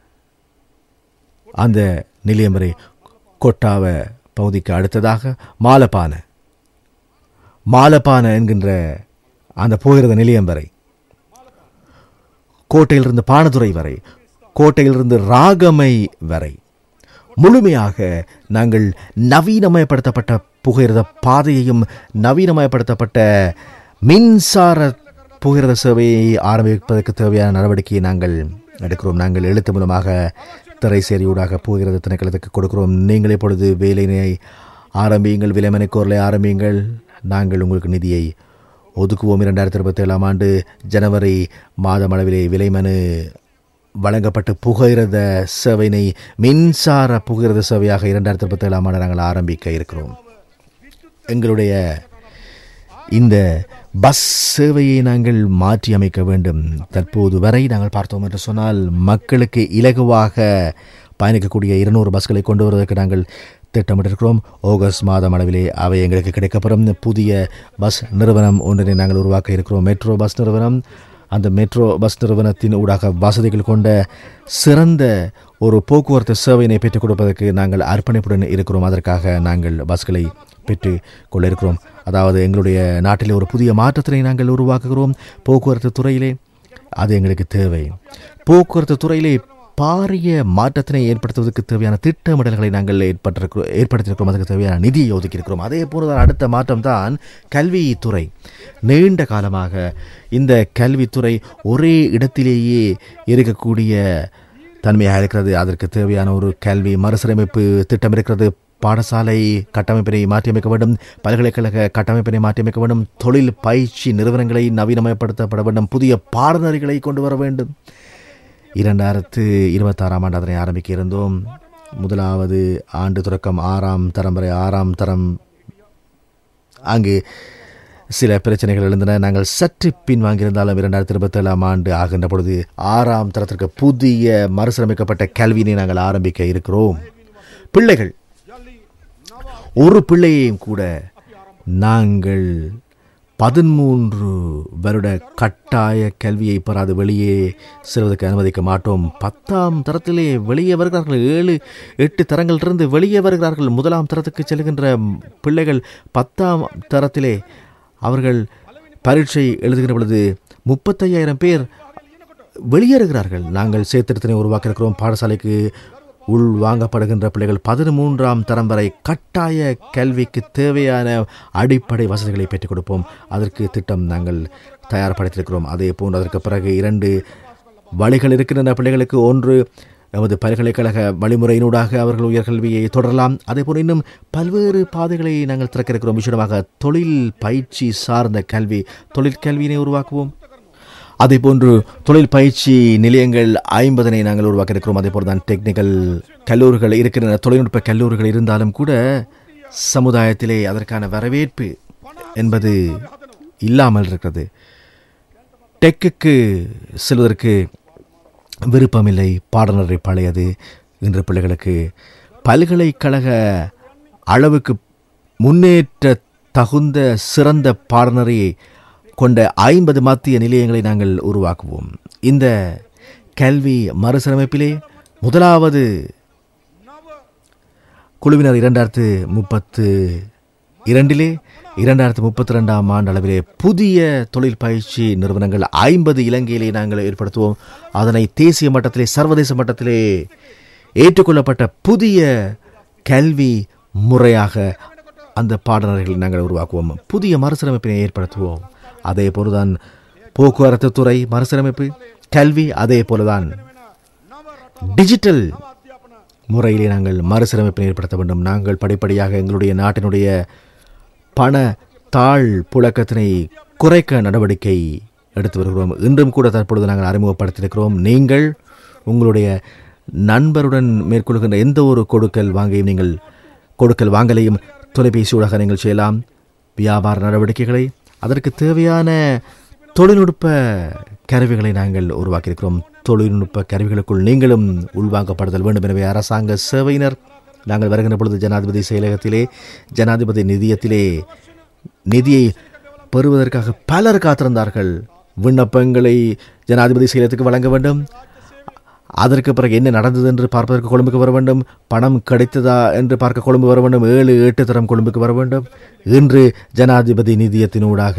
அந்த நிலையம் வரை கொட்டாவ பகுதிக்கு அடுத்ததாக மாலப்பான மாலப்பான என்கின்ற அந்த புகையிரத நிலையம் வரை, கோட்டையிலிருந்து பானதுரை வரை, கோட்டையிலிருந்து ராகமை வரை முழுமையாக நாங்கள் நவீனமயப்படுத்தப்பட்ட புகையிரத பாதையையும் நவீனமயப்படுத்தப்பட்ட மின்சார புகையிரத சேவையை ஆரம்பிப்பதற்கு தேவையான நடவடிக்கையை நாங்கள் எடுக்கிறோம். நாங்கள் எழுத்து மூலமாக திரைசேரியூடாக புகையிரத திணைக்களத்துக்கு கொடுக்கிறோம். நீங்கள் இப்பொழுது வேலையினை ஆரம்பியுங்கள், விலைமனை கோரலை ஆரம்பியுங்கள், நாங்கள் உங்களுக்கு நிதியை ஒதுக்குவோம். இரண்டாயிரத்தி இருபத்தி ஏழாம் ஆண்டு ஜனவரி மாதம் அளவிலே விலைமனு வழங்கப்பட்டு புகையிரத சேவையினை மின்சார புகையிரத சேவையாக இரண்டாயிரத்தி இருபத்தி ஏழாம் ஆண்டு நாங்கள் ஆரம்பிக்க இருக்கிறோம். எங்களுடைய இந்த பஸ் சேவையை நாங்கள் மாற்றி அமைக்க வேண்டும். தற்போது வரை நாங்கள் பார்த்தோம் என்று சொன்னால் மக்களுக்கு இலகுவாக பயணிக்கக்கூடிய இருநூறு பஸ்களை கொண்டு வருவதற்கு நாங்கள் திட்டமிட்டிருக்கிறோம். ஆகஸ்ட் மாதம் அளவிலே அவை எங்களுக்கு கிடைக்கப்பெறும். புதிய பஸ் நிறுவனம் ஒன்றினை நாங்கள் உருவாக்க இருக்கிறோம், மெட்ரோ பஸ் நிறுவனம். அந்த மெட்ரோ பஸ் நிறுவனத்தின் ஊடாக வசதிகள் கொண்ட சிறந்த ஒரு போக்குவரத்து சேவையினை பெற்றுக் கொடுப்பதற்கு நாங்கள் அர்ப்பணிப்புடன் இருக்கிறோம். அதற்காக நாங்கள் பஸ்களை பெற்று கொள்ள இருக்கிறோம். அதாவது எங்களுடைய நாட்டிலே ஒரு புதிய மாற்றத்தினை நாங்கள் உருவாக்குகிறோம். போக்குவரத்து துறையிலே அது எங்களுக்கு தேவை. போக்குவரத்து துறையிலே பாரிய மாற்றத்தினை ஏற்படுத்துவதற்கு தேவையான திட்டமிடல்களை நாங்கள் ஏற்பட்டிருக்கிறோம் ஏற்படுத்தியிருக்கிறோம் அதுக்கு தேவையான நிதியை ஒதுக்கியிருக்கிறோம். அதே போலதான் அடுத்த மாற்றம் தான் கல்வித்துறை. நீண்ட காலமாக இந்த கல்வித்துறை ஒரே இடத்திலேயே இருக்கக்கூடிய தன்மையாக இருக்கிறது. அதற்கு தேவையான ஒரு கல்வி மறுசீரமைப்பு திட்டம் இருக்கிறது. பாடசாலை கட்டமைப்பினை மாற்றியமைக்க வேண்டும், பல்கலைக்கழக கட்டமைப்பினை மாற்றியமைக்க வேண்டும், தொழில் பயிற்சி நிறுவனங்களை நவீனமயப்படுத்தப்பட வேண்டும், புதிய பாடநெறிகளை கொண்டு வர வேண்டும். இரண்டாயிரத்து இருபத்தாறாம் ஆண்டு அதனை ஆரம்பிக்க இருந்தோம். முதலாவது ஆண்டு தொடக்கம் ஆறாம் தரம் வரை ஆறாம் தரம் அங்கு சில பிரச்சனைகள் எழுந்தன. நாங்கள் சற்று பின் வாங்கியிருந்தாலும் இரண்டாயிரத்தி இருபத்தி ஏழாம் ஆண்டு ஆகின்ற பொழுது ஆறாம் தரத்திற்கு புதிய மறுசீரமைக்கப்பட்ட கல்வியினை நாங்கள் ஆரம்பிக்க இருக்கிறோம். பிள்ளைகள் ஒரு பிள்ளையையும் கூட நாங்கள் பதிமூன்று வருட கட்டாய கல்வியை பெறாது வெளியே செல்வதற்கு அனுமதிக்க மாட்டோம். பத்தாம் தரத்திலே வெளியே வருகிறார்கள், ஏழு எட்டு தரங்களிலிருந்து வெளியே வருகிறார்கள். முதலாம் தரத்துக்கு செல்கின்ற பிள்ளைகள் பத்தாம் தரத்திலே அவர்கள் பரீட்சை எழுதுகின்ற பொழுது முப்பத்தையாயிரம் பேர் வெளியேறுகிறார்கள். நாங்கள் சேர்த்திருத்தனை உருவாக்க இருக்கிறோம். பாடசாலைக்கு உள் வாங்கப்படுகின்ற பிள்ளைகள் பதிமூன்றாம் தரம் வரை கட்டாய கல்விக்கு தேவையான அடிப்படை வசதிகளை பெற்றுக் கொடுப்போம். அதற்கு திட்டம் நாங்கள் தயார்படுத்தியிருக்கிறோம். அதே போன்று அதற்கு பிறகு இரண்டு வழிகள் இருக்கின்றன பிள்ளைகளுக்கு. ஒன்று நமது பல்கலைக்கழக வழிமுறையினூடாக அவர்கள் உயர்கல்வியை தொடரலாம். அதே போன்று இன்னும் பல்வேறு பாதைகளை நாங்கள் திறக்க இருக்கிறோம். விசேடமாக தொழில் பயிற்சி சார்ந்த கல்வி, தொழிற்கல்வியினை உருவாக்குவோம். அதே போன்று தொழில் பயிற்சி நிலையங்கள் ஐம்பதனை நாங்கள் உருவாக்க இருக்கிறோம். அதே போல் தான் டெக்னிக்கல் கல்லூரிகள் இருக்கின்றன. தொழில்நுட்ப கல்லூரிகள் இருந்தாலும் கூட சமுதாயத்திலே அதற்கான வரவேற்பு என்பது இல்லாமல் இருக்கிறது. டெக்குக்கு செல்வதற்கு விருப்பமில்லை, பாடநெறி பழையது. இன்று பிள்ளைகளுக்கு பல்கலைக்கழக அளவுக்கு முன்னேற்ற தகுந்த சிறந்த பாடநெறியை கொண்ட ஐம்பது மத்திய நிலையங்களை நாங்கள் உருவாக்குவோம். இந்த கல்வி மறுசீரமைப்பிலே முதலாவது குழுவினர் இரண்டாயிரத்து முப்பத்து இரண்டிலே இரண்டாயிரத்து முப்பத்தி ரெண்டாம் ஆண்டு அளவிலே புதிய தொழில் பயிற்சி நிறுவனங்கள் ஐம்பது இலங்கையிலே நாங்கள் ஏற்படுத்துவோம். அதனை தேசிய மட்டத்திலே சர்வதேச மட்டத்திலே ஏற்றுக்கொள்ளப்பட்ட புதிய கல்வி முறையாக அந்த பாடநெறிகளை நாங்கள் உருவாக்குவோம். புதிய மறுசீரமைப்பினை ஏற்படுத்துவோம். அதே போலதான் போக்குவரத்து துறை மறுசீரமைப்பு, கல்வி, அதே போலதான் டிஜிட்டல் முறையிலே நாங்கள் மறுசீரமைப்பினை ஏற்படுத்த வேண்டும். நாங்கள் படிப்படியாக எங்களுடைய நாட்டினுடைய பண தாழ் புழக்கத்தினை குறைக்க நடவடிக்கை எடுத்து வருகிறோம். இன்றும் கூட தற்பொழுது நாங்கள் அறிமுகப்படுத்தியிருக்கிறோம். நீங்கள் உங்களுடைய நண்பருடன் மேற்கொள்கின்ற எந்த ஒரு கொடுக்கல் வாங்கையும் நீங்கள் கொடுக்கல் வாங்கலையும் தொலைபேசியூடாக நீங்கள் செய்யலாம். வியாபார நடவடிக்கைகளை அதற்கு தேவையான தொழில்நுட்ப கருவிகளை நாங்கள் உருவாக்கியிருக்கிறோம். தொழில்நுட்ப கருவிகளுக்குள் நீங்களும் உள்வாங்கப்படுதல் வேண்டும். எனவே அரசாங்க சேவையினர் நாங்கள் வருகின்ற பொழுது ஜனாதிபதி செயலகத்திலே, ஜனாதிபதி நிதியத்திலே நிதியை பெறுவதற்காக பலர் காத்திருந்தார்கள். விண்ணப்பங்களை ஜனாதிபதி செயலகத்துக்கு வழங்க வேண்டும். அதற்கு பிறகு என்ன நடந்தது என்று பார்ப்பதற்கு கொழும்புக்கு வர வேண்டும். பணம் கிடைத்ததா என்று பார்க்க கொழும்பு வர வேண்டும். ஏழு எட்டு தரம் கொழும்புக்கு வர வேண்டும். இன்று ஜனாதிபதி நிதியத்தினூடாக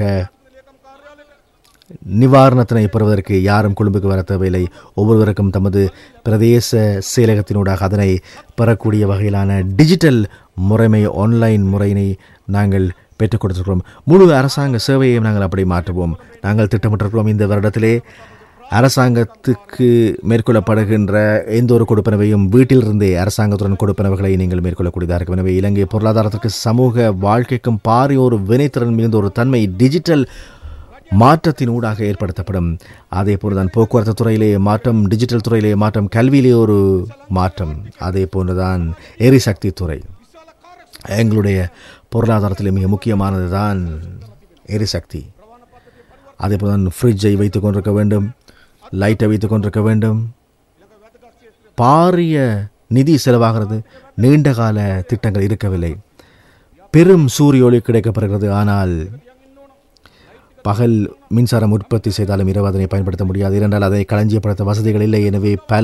நிவாரணத்தினை பெறுவதற்கு யாரும் கொழும்புக்கு வர தேவையில்லை. ஒவ்வொருவருக்கும் தமது பிரதேச செயலகத்தினூடாக அதனை பெறக்கூடிய வகையிலான டிஜிட்டல் முறைமை, ஆன்லைன் முறையினை நாங்கள் பெற்றுக் கொடுத்திருக்கிறோம். முழு அரசாங்க சேவையையும் நாங்கள் அப்படி மாற்றுவோம். நாங்கள் திட்டமிட்டிருக்கிறோம் இந்த வருடத்திலே அரசாங்கத்துக்கு மேற்கொள்ளப்படுகின்ற எந்த ஒரு கொடுப்பனவையும் வீட்டிலிருந்தே அரசாங்கத்துடன் கொடுப்பனவுகளை நீங்கள் மேற்கொள்ளக்கூடியதாக இருக்கும். எனவே இலங்கை பொருளாதாரத்திற்கு, சமூக வாழ்க்கைக்கும் பாரிய ஒரு வினைத்திறன் மிகுந்த ஒரு தன்மை டிஜிட்டல் மாற்றத்தின் ஊடாக ஏற்படுத்தப்படும். அதே போன்றுதான் போக்குவரத்து துறையிலே மாற்றம், டிஜிட்டல் துறையிலே மாற்றம், கல்வியிலே ஒரு மாற்றம். அதே போன்றுதான் எரிசக்தி துறை. எங்களுடைய பொருளாதாரத்தில் மிக முக்கியமானது தான் எரிசக்தி. அதே போல்தான் ஃப்ரிட்ஜை வைத்துக் கொண்டிருக்க வேண்டும், லைட்டை வைத்துக் கொண்டிருக்க வேண்டும். பாரிய நிதி செலவாகிறது. நீண்டகால திட்டங்கள் இருக்கவில்லை. பெரும் சூரிய ஒளி கிடைக்கப்படுகிறது. ஆனால் பகல் மின்சாரம் உற்பத்தி செய்தாலும் இரவு அதனை பயன்படுத்த முடியாது. இரண்டால் அதை களஞ்சியப்படுத்த வசதிகள் இல்லை. எனவே பல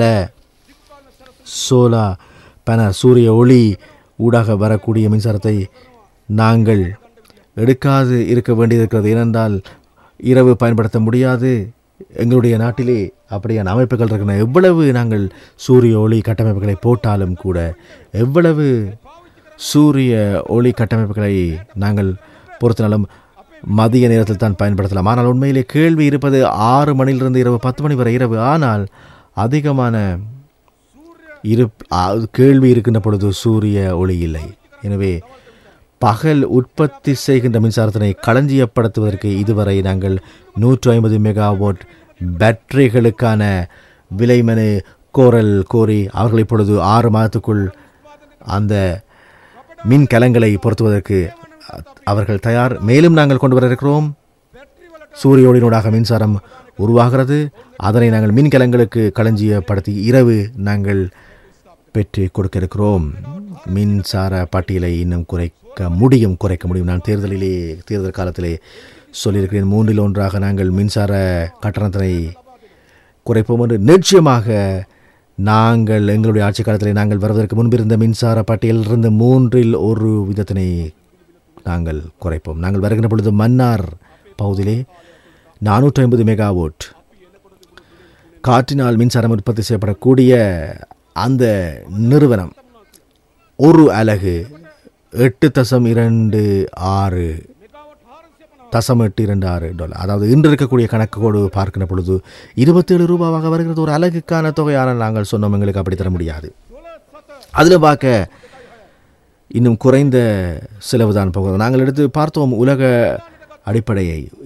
சோலா பல சூரிய ஒளி ஊடாக வரக்கூடிய மின்சாரத்தை நாங்கள் எடுக்காது இருக்க வேண்டியிருக்கிறது. ஏனென்றால் இரவு பயன்படுத்த முடியாது. எங்களுடைய நாட்டிலே அப்படியான அமைப்புகள் இருக்கின்றன. எவ்வளவு நாங்கள் சூரிய ஒளி கட்டமைப்புகளை போட்டாலும் கூட, எவ்வளவு சூரிய ஒளி கட்டமைப்புகளை நாங்கள் பொறுத்தினாலும் மதிய நேரத்தில் தான் பயன்படுத்தலாம். ஆனால் உண்மையிலே கேள்வி இருப்பது ஆறு மணிலிருந்து இரவு பத்து மணி வரை இரவு. ஆனால் அதிகமான இரு கேள்வி இருக்கின்ற பொழுது சூரிய ஒளி இல்லை. எனவே பகல் உற்பத்தி செய்கின்ற மின்சாரத்தினை களஞ்சியப்படுத்துவதற்கு இதுவரை நாங்கள் நூற்று ஐம்பது மெகாவாட் பேட்டரிகளுக்கான விலைமனு கோரல் கோரி அவர்கள் இப்பொழுது ஆறு மாதத்துக்குள் அந்த மின் கலங்களை பொருத்துவதற்கு அவர்கள் தயார். மேலும் நாங்கள் கொண்டு வர இருக்கிறோம். சூரிய ஒளியினூடாக மின்சாரம் உருவாகிறது. அதனை நாங்கள் மின்கலங்களுக்கு களஞ்சியப்படுத்தி இரவு நாங்கள் பெற்று கொடுக்க இருக்கிறோம். மின்சார பட்டியலை இன்னும் குறைக்க முடியும் குறைக்க முடியும் நான் தேர்தலிலே தேர்தல் காலத்திலே சொல்லியிருக்கிறேன். மூன்றில் ஒன்றாக நாங்கள் மின்சார கட்டணத்தினை குறைப்போம் என்று. நிச்சயமாக நாங்கள் எங்களுடைய ஆட்சி காலத்திலே நாங்கள் வருவதற்கு முன்பிருந்த மின்சார பட்டியலில் இருந்து மூன்றில் ஒரு விதத்தினை நாங்கள் குறைப்போம். நாங்கள் வருகின்ற பொழுது மன்னார் பகுதியிலே நானூற்றி ஐம்பது மெகாவாட் காற்றினால் மின்சாரம் உற்பத்தி செய்யப்படக்கூடிய அந்த நிறுவனம் ஒரு அலகு எட்டு தசம் இரண்டு ஆறு தசம் எட்டு இரண்டு ஆறு டாலர், அதாவது இன்று இருக்கக்கூடிய கணக்கோடு பார்க்கின்ற பொழுது இருபத்தி ஏழு ரூபாவாக வருகிறது ஒரு அலகுக்கான தொகையான. நாங்கள் சொன்னோம் எங்களுக்கு அப்படி தர முடியாது. அதில் பார்க்க இன்னும் குறைந்த செலவு தான் போகிறது. நாங்கள் எடுத்து பார்த்தோம் உலக அடிப்படையை.